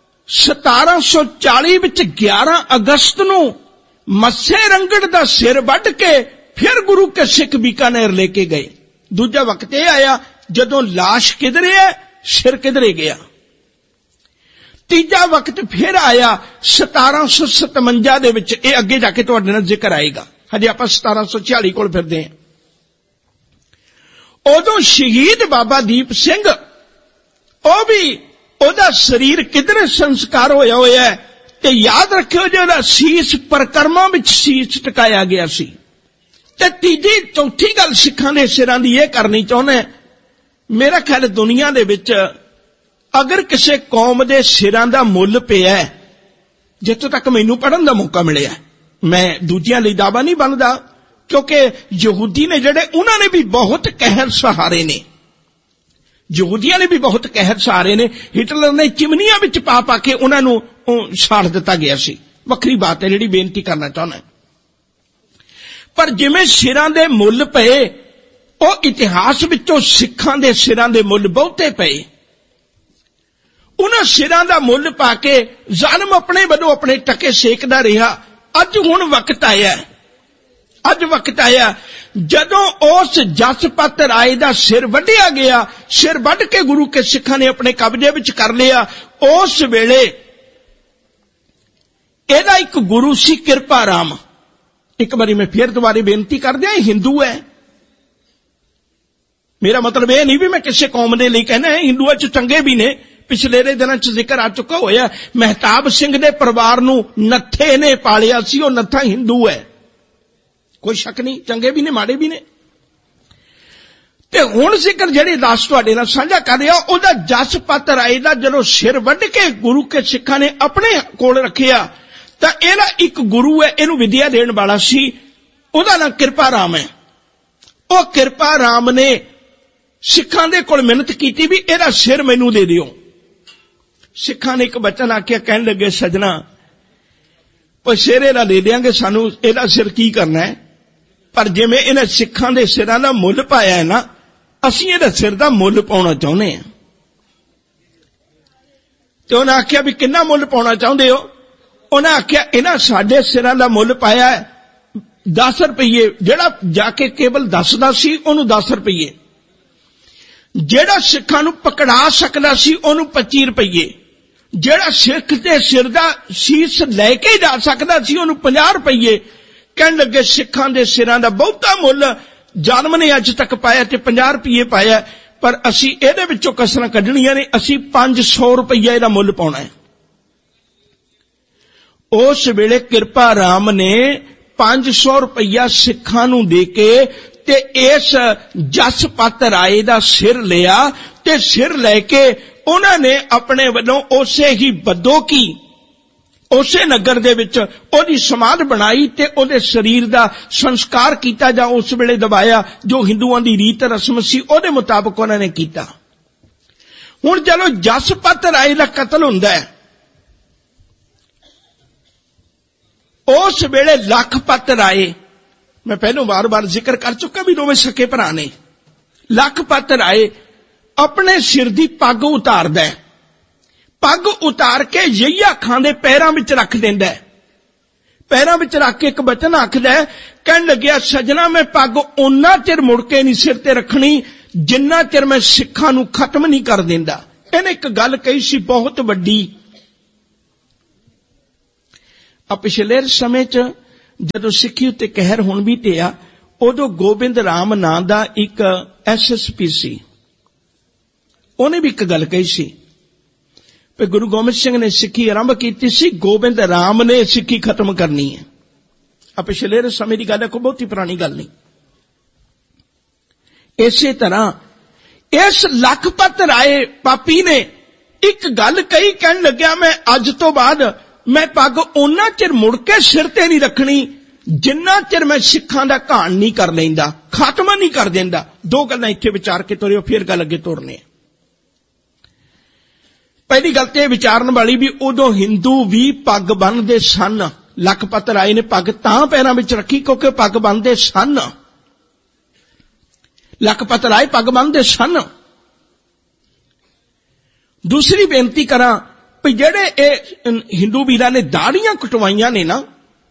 1740 ਵਿੱਚ 11 ਅਗਸਤ ਨੂੰ ਮੱਸੇ ਰੰਗੜ ਦਾ ਸਿਰ ਵੱਢ ਕੇ ਫਿਰ ਗੁਰੂ ਕੇ ਸਿੱਖ ਬੀਕਾਨੇਰ ਲੈ ਕੇ ਗਏ। ਦੂਜਾ ਵਕਤ ਇਹ ਆਇਆ ਜਦੋਂ ਲਾਸ਼ ਕਿਧਰੇ ਹੈ, ਸਿਰ ਕਿਧਰੇ ਗਿਆ। ਤੀਜਾ ਵਕਤ ਫਿਰ ਆਇਆ 1757 ਦੇ ਵਿੱਚ, ਇਹ ਅੱਗੇ ਜਾ ਕੇ ਤੁਹਾਡੇ ਨਾਲ ਜ਼ਿਕਰ ਆਏਗਾ, ਹਜੇ ਆਪਾਂ 1746 ਕੋਲ ਫਿਰਦੇ ਹਾਂ। ਉਦੋਂ ਸ਼ਹੀਦ ਬਾਬਾ ਦੀਪ ਸਿੰਘ, ਉਹ ਵੀ ਉਹਦਾ ਸਰੀਰ ਕਿਧਰੇ ਸੰਸਕਾਰ ਹੋਇਆ ਹੈ, ਤੇ ਯਾਦ ਰੱਖਿਓ ਜਿਹੜਾ ਸੀਸ ਪਰਕਰਮਾਂ ਵਿੱਚ ਸੀਸ ਟਿਕਾਇਆ ਗਿਆ ਸੀ। ਤੇ ਤੀਜੀ ਚੌਥੀ ਗੱਲ ਸਿੱਖਾਂ ਦੇ ਸਿਰਾਂ ਦੀ ਇਹ ਕਰਨੀ ਚਾਹੁੰਦਾ, ਮੇਰਾ ਖਿਆਲ ਦੁਨੀਆ ਦੇ ਵਿੱਚ ਅਗਰ ਕਿਸੇ ਕੌਮ ਦੇ ਸਿਰਾਂ ਦਾ ਮੁੱਲ ਪਿਆ, ਜਿੱਥੋਂ ਤੱਕ ਮੈਨੂੰ ਪੜ੍ਹਨ ਦਾ ਮੌਕਾ ਮਿਲਿਆ, ਮੈਂ ਦੂਜਿਆਂ ਲਈ ਦਾਅਵਾ ਨਹੀਂ ਬਣਦਾ, ਕਿਉਂਕਿ ਯਹੂਦੀ ਨੇ ਜਿਹੜੇ, ਉਹਨਾਂ ਨੇ ਵੀ ਬਹੁਤ ਕਹਿਰ ਸਹਾਰੇ ਨੇ, ਯਹੂਦੀਆਂ ਨੇ ਵੀ ਬਹੁਤ ਕਹਿਰ ਸਹਾਰੇ ਨੇ। ਹਿਟਲਰ ਨੇ ਚਿਮਨੀਆਂ ਵਿੱਚ ਪਾ ਪਾ ਕੇ ਉਹਨਾਂ ਨੂੰ ਸਾੜ ਦਿੱਤਾ ਗਿਆ ਸੀ, ਵੱਖਰੀ ਬਾਤ ਹੈ ਜਿਹੜੀ ਬੇਨਤੀ ਕਰਨਾ ਚਾਹੁੰਦਾ। ਪਰ ਜਿਵੇਂ ਸਿਰਾਂ ਦੇ ਮੁੱਲ ਪਏ, ਉਹ ਇਤਿਹਾਸ ਵਿੱਚੋਂ ਸਿੱਖਾਂ ਦੇ ਸਿਰਾਂ ਦੇ ਮੁੱਲ ਬਹੁਤੇ ਪਏ। ਉਹਨਾਂ ਸਿਰਾਂ ਦਾ ਮੁੱਲ ਪਾ ਕੇ ਜ਼ਾਲਮ ਆਪਣੇ ਵੱਲੋਂ ਆਪਣੇ ਟਕੇ ਸੇਕਦਾ ਰਿਹਾ। ਅੱਜ ਹੁਣ ਵਕਤ ਆਇਆ, ਅੱਜ ਵਕਤ ਆਇਆ ਜਦੋਂ ਉਸ ਜਸਪਤ ਰਾਏ ਦਾ ਸਿਰ ਵੱਢਿਆ ਗਿਆ। ਸਿਰ ਵੱਢ ਕੇ ਗੁਰੂ ਕੇ ਸਿੱਖਾਂ ਨੇ ਆਪਣੇ ਕਬਜ਼ੇ ਵਿੱਚ ਕਰ ਲਿਆ। ਉਸ ਵੇਲੇ ਇਹਦਾ ਇੱਕ ਗੁਰੂ ਸੀ ਕਿਰਪਾ ਰਾਮ। ਇੱਕ ਵਾਰੀ ਮੈਂ ਫਿਰ ਦੁਬਾਰੇ ਬੇਨਤੀ ਕਰ ਦਿਆਂ, ਇਹ ਹਿੰਦੂ ਹੈ। ਮੇਰਾ ਮਤਲਬ ਇਹ ਨਹੀਂ ਵੀ ਮੈਂ ਕਿਸੇ ਕੌਮ ਦੇ ਲਈ ਕਹਿਣਾ ਹੈ, ਹਿੰਦੂਆਂ 'ਚ ਚੰਗੇ ਵੀ ਨੇ। ਪਿਛਲੇ ਦਿਨਾਂ 'ਚ ਜ਼ਿਕਰ ਆ ਚੁੱਕਾ ਹੋਇਆ, ਮਹਿਤਾਬ ਸਿੰਘ ਦੇ ਪਰਿਵਾਰ ਨੂੰ ਨੱਥੇ ਨੇ ਪਾਲਿਆ ਸੀ, ਉਹ ਨੱਥਾ ਹਿੰਦੂ ਹੈ, ਕੋਈ ਸ਼ੱਕ ਨਹੀਂ। ਚੰਗੇ ਵੀ ਨੇ, ਮਾੜੇ ਵੀ ਨੇ। ਤੇ ਹੁਣ ਜ਼ਿਕਰ ਜਿਹੜੀ ਦਾਸ ਤੁਹਾਡੇ ਨਾਲ ਸਾਂਝਾ ਕਰ ਰਿਹਾ ਉਹਦਾ ਜਸਪਤ ਰਾਏ ਦਾ ਜਦੋਂ ਸਿਰ ਵੱਢ ਕੇ ਗੁਰੂ ਕੇ ਸਿੱਖਾਂ ਨੇ ਆਪਣੇ ਕੋਲ ਰੱਖਿਆ ਤਾਂ ਇਹਦਾ ਇੱਕ ਗੁਰੂ ਹੈ, ਇਹਨੂੰ ਵਿਦਿਆ ਦੇਣ ਵਾਲਾ ਸੀ, ਉਹਦਾ ਨਾਂ ਕਿਰਪਾ ਰਾਮ ਹੈ। ਉਹ ਕਿਰਪਾ ਰਾਮ ਨੇ ਸਿੱਖਾਂ ਦੇ ਕੋਲ ਮਿਹਨਤ ਕੀਤੀ ਵੀ ਇਹਦਾ ਸਿਰ ਮੈਨੂੰ ਦੇ ਦਿਓ। ਸਿੱਖਾਂ ਨੇ ਇੱਕ ਬਚਨ ਆਖਿਆ, ਕਹਿਣ ਲੱਗੇ ਸਜਣਾ ਉਹ ਸਿਰ ਇਹਦਾ ਦੇ ਦਿਆਂਗੇ, ਸਾਨੂੰ ਇਹਦਾ ਸਿਰ ਕੀ ਕਰਨਾ ਹੈ, ਪਰ ਜਿਵੇਂ ਇਹਨਾਂ ਸਿੱਖਾਂ ਦੇ ਸਿਰਾਂ ਦਾ ਮੁੱਲ ਪਾਇਆ ਹੈ ਨਾ, ਅਸੀਂ ਇਹਦਾ ਸਿਰ ਦਾ ਮੁੱਲ ਪਾਉਣਾ ਚਾਹੁੰਦੇ ਹਾਂ। ਤੇ ਉਹਨੇ ਆਖਿਆ ਵੀ ਕਿੰਨਾ ਮੁੱਲ ਪਾਉਣਾ ਚਾਹੁੰਦੇ ਹੋ? ਉਹਨੇ ਆਖਿਆ ਇਹਨਾਂ ਸਾਡੇ ਸਿਰਾਂ ਦਾ ਮੁੱਲ ਪਾਇਆ ਹੈ 10 ਰੁਪਏ, ਜਿਹੜਾ ਜਾ ਕੇ ਕੇਵਲ ਦੱਸਦਾ ਸੀ ਉਹਨੂੰ 10 ਰੁਪਏ, ਜਿਹੜਾ ਸਿੱਖਾਂ ਨੂੰ ਪਕੜਾ ਸਕਦਾ ਸੀ ਉਹਨੂੰ 25 ਰੁਪਏ, ਜਿਹੜਾ ਸਿੱਖ ਦੇ ਸਿਰ ਦਾ ਸੀਸ ਲੈ ਕੇ ਜਾ ਸਕਦਾ ਸੀ ਉਹਨੂੰ 50 ਰੁਪਏ। ਕਹਿਣ ਲੱਗੇ ਸਿੱਖਾਂ ਦੇ ਸਿਰਾਂ ਦਾ ਬਹੁਤਾ ਮੁੱਲ ਜਨਮ ਨੇ ਅੱਜ ਤੱਕ ਪਾਇਆ ਤੇ 50 ਰੁਪਏ ਪਾਇਆ, ਪਰ ਅਸੀਂ ਇਹਦੇ ਵਿੱਚੋਂ ਕਸਰਾਂ ਕੱਢਣੀਆਂ ਨੇ, ਅਸੀਂ 500 ਰੁਪਇਆ ਇਹਦਾ ਮੁੱਲ ਪਾਉਣਾ ਹੈ। ਉਸ ਵੇਲੇ ਕਿਰਪਾ ਰਾਮ ਨੇ 500 ਰੁਪਇਆ ਸਿੱਖਾਂ ਨੂੰ ਦੇ ਕੇ ਤੇ ਇਸ ਜਸਪਤ ਰਾਏ ਦਾ ਸਿਰ ਲਿਆ ਤੇ ਸਿਰ ਲੈ ਕੇ ਉਹਨਾਂ ਨੇ ਆਪਣੇ ਵੱਲੋਂ ਉਸੇ ਹੀ ਬਦੋਕੀ ਉਸੇ ਨਗਰ ਦੇ ਵਿੱਚ ਉਹਦੀ ਸਮਾਧ ਬਣਾਈ ਤੇ ਉਹਦੇ ਸਰੀਰ ਦਾ ਸੰਸਕਾਰ ਕੀਤਾ ਜਾਂ ਉਸ ਵੇਲੇ ਦਬਾਇਆ, ਜੋ ਹਿੰਦੂਆਂ ਦੀ ਰੀਤ ਰਸਮ ਸੀ ਉਹਦੇ ਮੁਤਾਬਕ ਉਹਨਾਂ ਨੇ ਕੀਤਾ। ਹੁਣ ਜਦੋਂ ਜਸਪਤ ਰਾਏ ਦਾ ਕਤਲ ਹੁੰਦਾ ਹੈ ਉਸ ਵੇਲੇ ਲਖਪਤ ਰਾਏ, ਮੈਂ ਪਹਿਲੋਂ ਵਾਰ-ਵਾਰ ਜ਼ਿਕਰ ਕਰ ਚੁੱਕਾ ਵੀ ਦੋਵੇਂ ਸਕੇ ਭਰਾ ਨੇ, ਲਖਪਤ ਰਾਏ ਆਪਣੇ ਸਿਰ ਦੀ ਪੱਗ ਉਤਾਰਦਾ ਹੈ, ਪੱਗ ਉਤਾਰ ਕੇ ਯਹੀਆ ਖਾਂ ਦੇ ਪੈਰਾਂ ਵਿੱਚ ਰੱਖ ਦਿੰਦਾ ਹੈ, ਪੈਰਾਂ ਵਿੱਚ ਰੱਖ ਕੇ ਇੱਕ ਬਚਨ ਆਖਦਾ ਹੈ, ਕਹਿਣ ਲੱਗਿਆ ਸਜਣਾ ਮੈਂ ਪੱਗ ਓਨਾ ਚਿਰ ਮੁੜ ਕੇ ਨਹੀਂ ਸਿਰ ਤੇ ਰੱਖਣੀ ਜਿੰਨਾ ਚਿਰ ਮੈਂ ਸਿੱਖਾਂ ਨੂੰ ਖਤਮ ਨਹੀਂ ਕਰ ਦਿੰਦਾ। ਇਹਨੇ ਇੱਕ ਗੱਲ ਕਹੀ ਸੀ ਬਹੁਤ ਵੱਡੀ। ਆ ਪਿਛਲੇ ਸਮੇਂ 'ਚ ਜਦੋਂ ਸਿੱਖੀ ਉੱਤੇ ਕਹਿਰ ਹੁਣ ਵੀ ਪਿਆ, ਉਦੋਂ ਗੋਬਿੰਦ ਰਾਮ ਨਾਂ ਦਾ ਇੱਕ SSP ਸੀ, ਉਹਨੇ ਵੀ ਇੱਕ ਗੱਲ ਕਹੀ ਸੀ ਕਿ ਗੁਰੂ ਗੋਬਿੰਦ ਸਿੰਘ ਨੇ ਸਿੱਖੀ ਆਰੰਭ ਕੀਤੀ ਸੀ, ਗੋਬਿੰਦ ਰਾਮ ਨੇ ਸਿੱਖੀ ਖਤਮ ਕਰਨੀ ਹੈ। ਆ ਪਿਛਲੇ ਸਮੇਂ ਦੀ ਗੱਲ ਹੈ, ਕੋਈ ਬਹੁਤੀ ਪੁਰਾਣੀ ਗੱਲ ਨਹੀਂ। ਇਸੇ ਤਰ੍ਹਾਂ ਇਸ ਲਖਪਤ ਰਾਏ ਪਾਪੀ ਨੇ ਇੱਕ ਗੱਲ ਕਹੀ, ਕਹਿਣ ਲੱਗਿਆ ਮੈਂ ਅੱਜ ਤੋਂ ਬਾਅਦ ਮੈਂ ਪੱਗ ਉਹਨਾਂ ਚਿਰ ਮੁੜ ਕੇ ਸਿਰ ਤੇ ਨਹੀਂ ਰੱਖਣੀ ਜਿੰਨਾ ਚਿਰ ਮੈਂ ਸਿੱਖਾਂ ਦਾ ਘਾਣ ਨਹੀਂ ਕਰ ਲੈਂਦਾ, ਖਾਤਮਾ ਨਹੀਂ ਕਰ ਦਿੰਦਾ। ਦੋ ਗੱਲਾਂ ਇੱਥੇ ਵਿਚਾਰ ਕੇ ਤੋਰਿਓ, ਫਿਰ ਗੱਲ ਅੱਗੇ ਤੋਰਨੇ। ਪਹਿਲੀ ਗੱਲ ਤੇ ਵਿਚਾਰਨ ਵਾਲੀ ਵੀ ਉਦੋਂ ਹਿੰਦੂ ਵੀ ਪੱਗ ਬੰਨ੍ਹਦੇ ਸਨ। ਲਖਪਤ ਰਾਏ ਨੇ ਪੱਗ ਤਾਂ ਪੈਰਾਂ ਵਿੱਚ ਰੱਖੀ ਕਿਉਂਕਿ ਪੱਗ ਬੰਨ੍ਹਦੇ ਸਨ, ਲਖਪਤ ਰਾਏ ਪੱਗ ਬੰਨ੍ਹਦੇ ਸਨ। ਦੂਸਰੀ ਬੇਨਤੀ ਕਰਾਂ ਵੀ ਜਿਹੜੇ ਇਹ ਹਿੰਦੂ ਵੀਰਾਂ ਨੇ ਦਾੜੀਆਂ ਕਟਵਾਈਆਂ ਨੇ ਨਾ,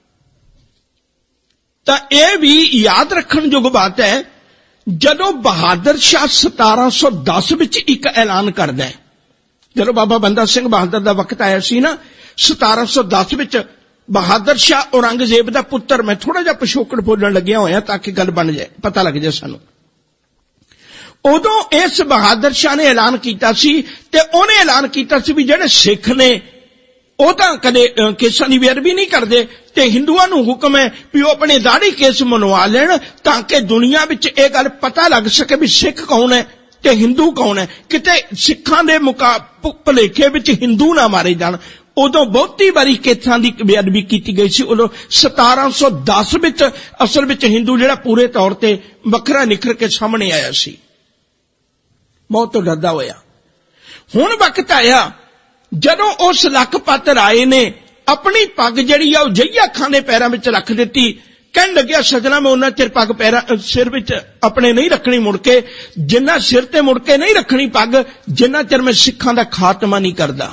ਤਾਂ ਇਹ ਵੀ ਯਾਦ ਰੱਖਣਯੋਗ ਬਾਤ ਹੈ, ਜਦੋਂ ਬਹਾਦਰ ਸ਼ਾਹ 1710 ਵਿੱਚ ਇੱਕ ਐਲਾਨ ਕਰਦਾ ਹੈ, ਜਦੋਂ ਬਾਬਾ ਬੰਦਾ ਸਿੰਘ ਬਹਾਦਰ ਦਾ ਵਕਤ ਆਇਆ ਸੀ ਨਾ 1710 ਵਿੱਚ, ਬਹਾਦਰ ਸ਼ਾਹ ਔਰੰਗਜ਼ੇਬ ਦਾ ਪੁੱਤਰ, ਮੈਂ ਥੋੜਾ ਜਿਹਾ ਪਿਛੋਕੜ ਬੋਲਣ ਲੱਗਿਆ ਹੋਇਆ ਤਾਂ ਕਿ ਗੱਲ ਬਣ ਜਾਏ, ਪਤਾ ਲੱਗ ਜਾਏ ਸਾਨੂੰ। ਉਦੋਂ ਇਸ ਬਹਾਦਰ ਸ਼ਾਹ ਨੇ ਐਲਾਨ ਕੀਤਾ ਸੀ ਤੇ ਉਹਨੇ ਐਲਾਨ ਕੀਤਾ ਸੀ ਵੀ ਜਿਹੜੇ ਸਿੱਖ ਨੇ ਉਹ ਤਾਂ ਕਦੇ ਕੇਸਾਂ ਦੀ ਬੇਅਦਬੀ ਨਹੀਂ ਕਰਦੇ ਤੇ ਹਿੰਦੂਆਂ ਨੂੰ ਹੁਕਮ ਹੈ ਵੀ ਉਹ ਆਪਣੇ ਦਾੜੀ ਕੇਸ ਮਨਵਾ ਲੈਣ ਤਾਂ ਕਿ ਦੁਨੀਆ ਵਿੱਚ ਇਹ ਗੱਲ ਪਤਾ ਲੱਗ ਸਕੇ ਵੀ ਸਿੱਖ ਕੌਣ ਹੈ ਤੇ ਹਿੰਦੂ ਕੌਣ ਹੈ, ਕਿਤੇ ਸਿੱਖਾਂ ਦੇ ਭੁਲੇਖੇ ਵਿੱਚ ਹਿੰਦੂ ਨਾ ਮਾਰੇ ਜਾਣ। ਉਦੋਂ ਬਹੁਤੀ ਵਾਰੀ ਕੇਸਾਂ ਦੀ ਬੇਅਦਬੀ ਕੀਤੀ ਗਈ ਸੀ। ਉਦੋਂ 1710 ਵਿੱਚ ਅਸਲ ਵਿੱਚ ਹਿੰਦੂ ਜਿਹੜਾ ਪੂਰੇ ਤੌਰ ਤੇ ਵੱਖਰਾ ਨਿਖਰ ਕੇ ਸਾਹਮਣੇ ਆਇਆ ਸੀ, ਬਹੁਤ ਤੋਂ ਡਰਦਾ ਹੋਇਆ। ਹੁਣ ਵਕਤ ਆਇਆ ਜਦੋਂ ਉਸ ਲਖਪਤ ਰਾਏ ਨੇ ਆਪਣੀ ਪੱਗ ਜਿਹੜੀ ਆ ਉਹ ਯਹੀਆ ਖਾਂ ਦੇ ਪੈਰਾਂ ਵਿੱਚ ਰੱਖ ਦਿੱਤੀ। ਕਹਿਣ ਲੱਗਿਆ ਸਜਣਾ ਮੈਂ ਉਹਨਾਂ ਚਿਰ ਪੱਗ ਸਿਰ ਵਿੱਚ ਆਪਣੇ ਨਹੀਂ ਰੱਖਣੀ ਮੁੜ ਕੇ, ਜਿੰਨਾ ਸਿਰ ਤੇ ਮੁੜ ਕੇ ਨਹੀਂ ਰੱਖਣੀ ਪੱਗ ਜਿੰਨਾ ਚਿਰ ਮੈਂ ਸਿੱਖਾਂ ਦਾ ਖਾਤਮਾ ਨਹੀਂ ਕਰਦਾ।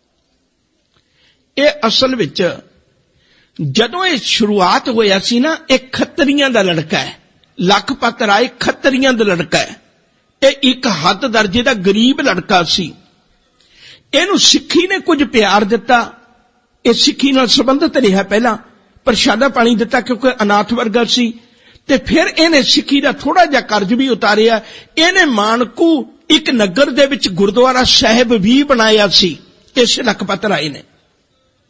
ਇਹ ਅਸਲ ਵਿੱਚ ਜਦੋਂ ਇਹ ਸ਼ੁਰੂਆਤ ਹੋਇਆ ਸੀ ਨਾ, ਇਹ ਖੱਤਰੀਆਂ ਦਾ ਲੜਕਾ ਹੈ, ਲਖਪਤ ਰਾਏ ਖੱਤਰੀਆਂ ਦਾ ਲੜਕਾ ਹੈ। ਇਹ ਇੱਕ ਹੱਦ ਦਰਜੇ ਦਾ ਗਰੀਬ ਲੜਕਾ ਸੀ। ਇਹਨੂੰ ਸਿੱਖੀ ਨੇ ਕੁਝ ਪਿਆਰ ਦਿੱਤਾ, ਇਹ ਸਿੱਖੀ ਨਾਲ ਸੰਬੰਧਿਤ ਰਿਹਾ, ਪਹਿਲਾਂ ਪ੍ਰਸ਼ਾਦਾ ਪਾਣੀ ਦਿੱਤਾ ਕਿਉਂਕਿ ਅਨਾਥ ਵਰਗਾ ਸੀ, ਤੇ ਫਿਰ ਇਹਨੇ ਸਿੱਖੀ ਦਾ ਥੋੜਾ ਜਿਹਾ ਕਰਜ਼ ਵੀ ਉਤਾਰਿਆ। ਇਹਨੇ ਮਾਨਕੂ ਇੱਕ ਨਗਰ ਦੇ ਵਿੱਚ ਗੁਰਦੁਆਰਾ ਸਾਹਿਬ ਵੀ ਬਣਾਇਆ ਸੀ ਇਸ ਲਖਪਤ ਰਾਏ ਨੇ।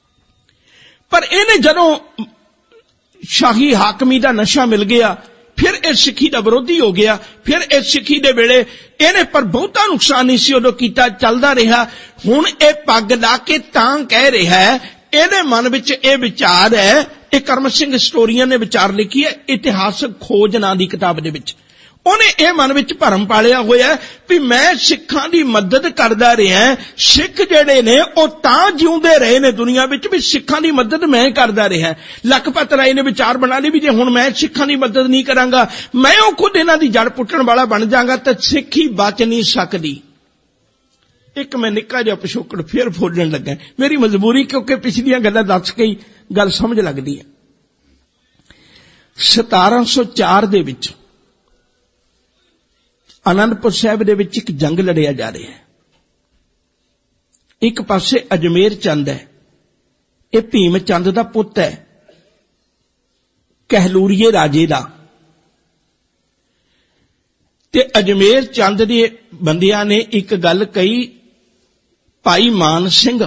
ਪਰ ਇਹਨੇ ਜਦੋਂ ਸ਼ਾਹੀ ਹਾਕਮੀ ਦਾ ਨਸ਼ਾ ਮਿਲ ਗਿਆ, ਫਿਰ ਫਿਰ ਇਹ ਸਿੱਖੀ ਦਾ ਵਿਰੋਧੀ ਹੋ ਗਿਆ। ਫਿਰ ਇਹ ਸਿੱਖੀ ਦੇ ਵੇਲੇ ਇਹਨੇ ਪਰ ਬਹੁਤਾ ਨੁਕਸਾਨ ਨਹੀਂ ਸੀ ਉਦੋਂ ਕੀਤਾ, ਚੱਲਦਾ ਰਿਹਾ। ਹੁਣ ਇਹ ਪੱਗ ਲਾ ਕੇ ਤਾਂ ਕਹਿ ਰਿਹਾ ਹੈ, ਇਹਦੇ ਮਨ ਵਿੱਚ ਇਹ ਵਿਚਾਰ ਹੈ, ਇਹ ਕਰਮ ਸਿੰਘ ਹਿਸਟੋਰੀਅਨ ਨੇ ਵਿਚਾਰ ਲਿਖੀ ਹੈ ਇਤਿਹਾਸਕ ਖੋਜ ਨਾਂ ਦੀ ਕਿਤਾਬ ਦੇ ਵਿੱਚ। ਉਹਨੇ ਇਹ ਮਨ ਵਿੱਚ ਭਰਮ ਪਾਲਿਆ ਹੋਇਆ ਵੀ ਮੈਂ ਸਿੱਖਾਂ ਦੀ ਮਦਦ ਕਰਦਾ ਰਿਹਾ। ਸਿੱਖ ਜਿਹੜੇ ਨੇ ਉਹ ਤਾਂ ਜਿਉਂਦੇ ਰਹੇ ਨੇ ਦੁਨੀਆ ਵਿੱਚ ਵੀ ਸਿੱਖਾਂ ਦੀ ਮਦਦ ਮੈਂ ਕਰਦਾ ਰਿਹਾ। ਲਖਪਤ ਰਾਏ ਨੇ ਵਿਚਾਰ ਬਣਾ ਲਈ ਵੀ ਜੇ ਹੁਣ ਮੈਂ ਸਿੱਖਾਂ ਦੀ ਮਦਦ ਨਹੀਂ ਕਰਾਂਗਾ, ਮੈਂ ਉਹ ਖੁਦ ਇਹਨਾਂ ਦੀ ਜੜ ਪੁੱਟਣ ਵਾਲਾ ਬਣ ਜਾਵਾਂਗਾ ਤਾਂ ਸਿੱਖੀ ਬਚ ਨਹੀਂ ਸਕਦੀ। ਇੱਕ ਮੈਂ ਨਿੱਕਾ ਜਿਹਾ ਪਿਛੋਕੜ ਫਿਰ ਫੋੜਨ ਲੱਗਾ, ਮੇਰੀ ਮਜਬੂਰੀ, ਕਿਉਂਕਿ ਪਿਛਲੀਆਂ ਗੱਲਾਂ ਦੱਸ ਕੇ ਹੀ ਗੱਲ ਸਮਝ ਲੱਗਦੀ ਹੈ। 1704 ਦੇ ਵਿੱਚ ਆਨੰਦਪੁਰ ਸਾਹਿਬ ਦੇ ਵਿੱਚ ਇੱਕ ਜੰਗ ਲੜਿਆ ਜਾ ਰਿਹਾ ਹੈ। ਇੱਕ ਪਾਸੇ ਅਜਮੇਰ ਚੰਦ ਹੈ, ਇਹ ਭੀਮ ਚੰਦ ਦਾ ਪੁੱਤ ਹੈ, ਕਹਿਲੂਰੀਏ ਰਾਜੇ ਦਾ। ਤੇ ਅਜਮੇਰ ਚੰਦ ਦੇ ਬੰਦਿਆਂ ਨੇ ਇੱਕ ਗੱਲ ਕਹੀ, ਭਾਈ ਮਾਨ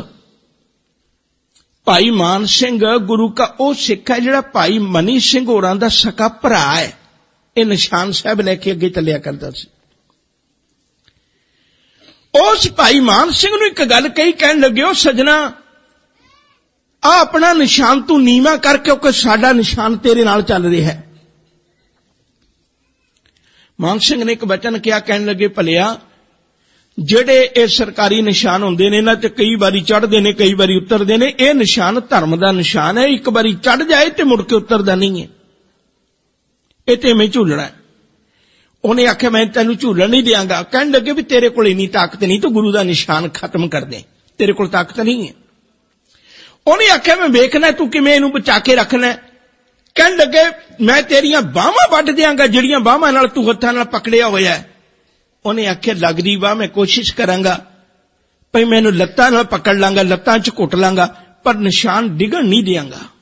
ਸਿੰਘ ਗੁਰੂ ਕਾ ਉਹ ਸਿੱਖ ਹੈ ਜਿਹੜਾ ਭਾਈ ਮਨੀ ਸਿੰਘ ਹੋਰਾਂ ਦਾ ਸਕਾ ਭਰਾ ਹੈ। ਇਹ ਨਿਸ਼ਾਨ ਸਾਹਿਬ ਲੈ ਕੇ ਅੱਗੇ ਚੱਲਿਆ ਕਰਦਾ ਸੀ। ਉਸ ਭਾਈ ਮਾਨ ਸਿੰਘ ਨੂੰ ਇੱਕ ਗੱਲ ਕਹੀ, ਕਹਿਣ ਲੱਗੇ, ਉਹ ਸੱਜਣਾ ਆ ਆਪਣਾ ਨਿਸ਼ਾਨ ਤੂੰ ਨੀਵਾਂ ਕਰ, ਕਿਉਂਕਿ ਸਾਡਾ ਨਿਸ਼ਾਨ ਤੇਰੇ ਨਾਲ ਚੱਲ ਰਿਹਾ ਹੈ। ਮਾਨ ਸਿੰਘ ਨੇ ਇੱਕ ਵਚਨ ਕਿਹਾ, ਕਹਿਣ ਲੱਗੇ, ਭਲਿਆ ਜਿਹੜੇ ਇਹ ਸਰਕਾਰੀ ਨਿਸ਼ਾਨ ਹੁੰਦੇ ਨੇ ਇਹਨਾਂ ਤੇ ਕਈ ਵਾਰੀ ਚੜ੍ਹਦੇ ਨੇ ਕਈ ਵਾਰੀ ਉਤਰਦੇ ਨੇ, ਇਹ ਨਿਸ਼ਾਨ ਧਰਮ ਦਾ ਨਿਸ਼ਾਨ ਹੈ, ਇੱਕ ਵਾਰੀ ਚੜ੍ਹ ਜਾਏ ਤੇ ਮੁੜ ਕੇ ਉਤਰਦਾ ਨਹੀਂ ਹੈ, ਇਹ ਤੇ ਮੈਂ ਝੂਲਣਾ ਹੈ। ਉਹਨੇ ਆਖਿਆ ਮੈਂ ਤੈਨੂੰ ਝੂਲਣ ਨਹੀਂ ਦਿਆਂਗਾ। ਕਹਿਣ ਲੱਗੇ ਵੀ ਤੇਰੇ ਕੋਲ ਇੰਨੀ ਤਾਕਤ ਨਹੀਂ, ਤੂੰ ਗੁਰੂ ਦਾ ਨਿਸ਼ਾਨ ਖਤਮ ਕਰ ਦੇ, ਤੇਰੇ ਕੋਲ ਤਾਕਤ ਨਹੀਂ ਹੈ। ਉਹਨੇ ਆਖਿਆ ਮੈਂ ਵੇਖਣਾ ਤੂੰ ਕਿਵੇਂ ਇਹਨੂੰ ਬਚਾ ਕੇ ਰੱਖਣਾ। ਕਹਿਣ ਲੱਗੇ ਮੈਂ ਤੇਰੀਆਂ ਬਾਹਾਂ ਵੱਢ ਦਿਆਂਗਾ ਜਿਹੜੀਆਂ ਬਾਹਾਂ ਨਾਲ ਤੂੰ ਹੱਥਾਂ ਨਾਲ ਪਕੜਿਆ ਹੋਇਆ ਹੈ। ਉਹਨੇ ਆਖਿਆ ਲੱਗਦੀ ਬਾਹ ਮੈਂ ਕੋਸ਼ਿਸ਼ ਕਰਾਂਗਾ, ਭਈ ਮੈਨੂੰ ਲੱਤਾਂ ਨਾਲ ਪਕੜ ਲਾਂਗਾ, ਲੱਤਾਂ 'ਚ ਘੁੱਟ ਲਾਂਗਾ, ਪਰ ਨਿਸ਼ਾਨ ਡਿੱਗਣ ਨਹੀਂ ਦਿਆਂਗਾ।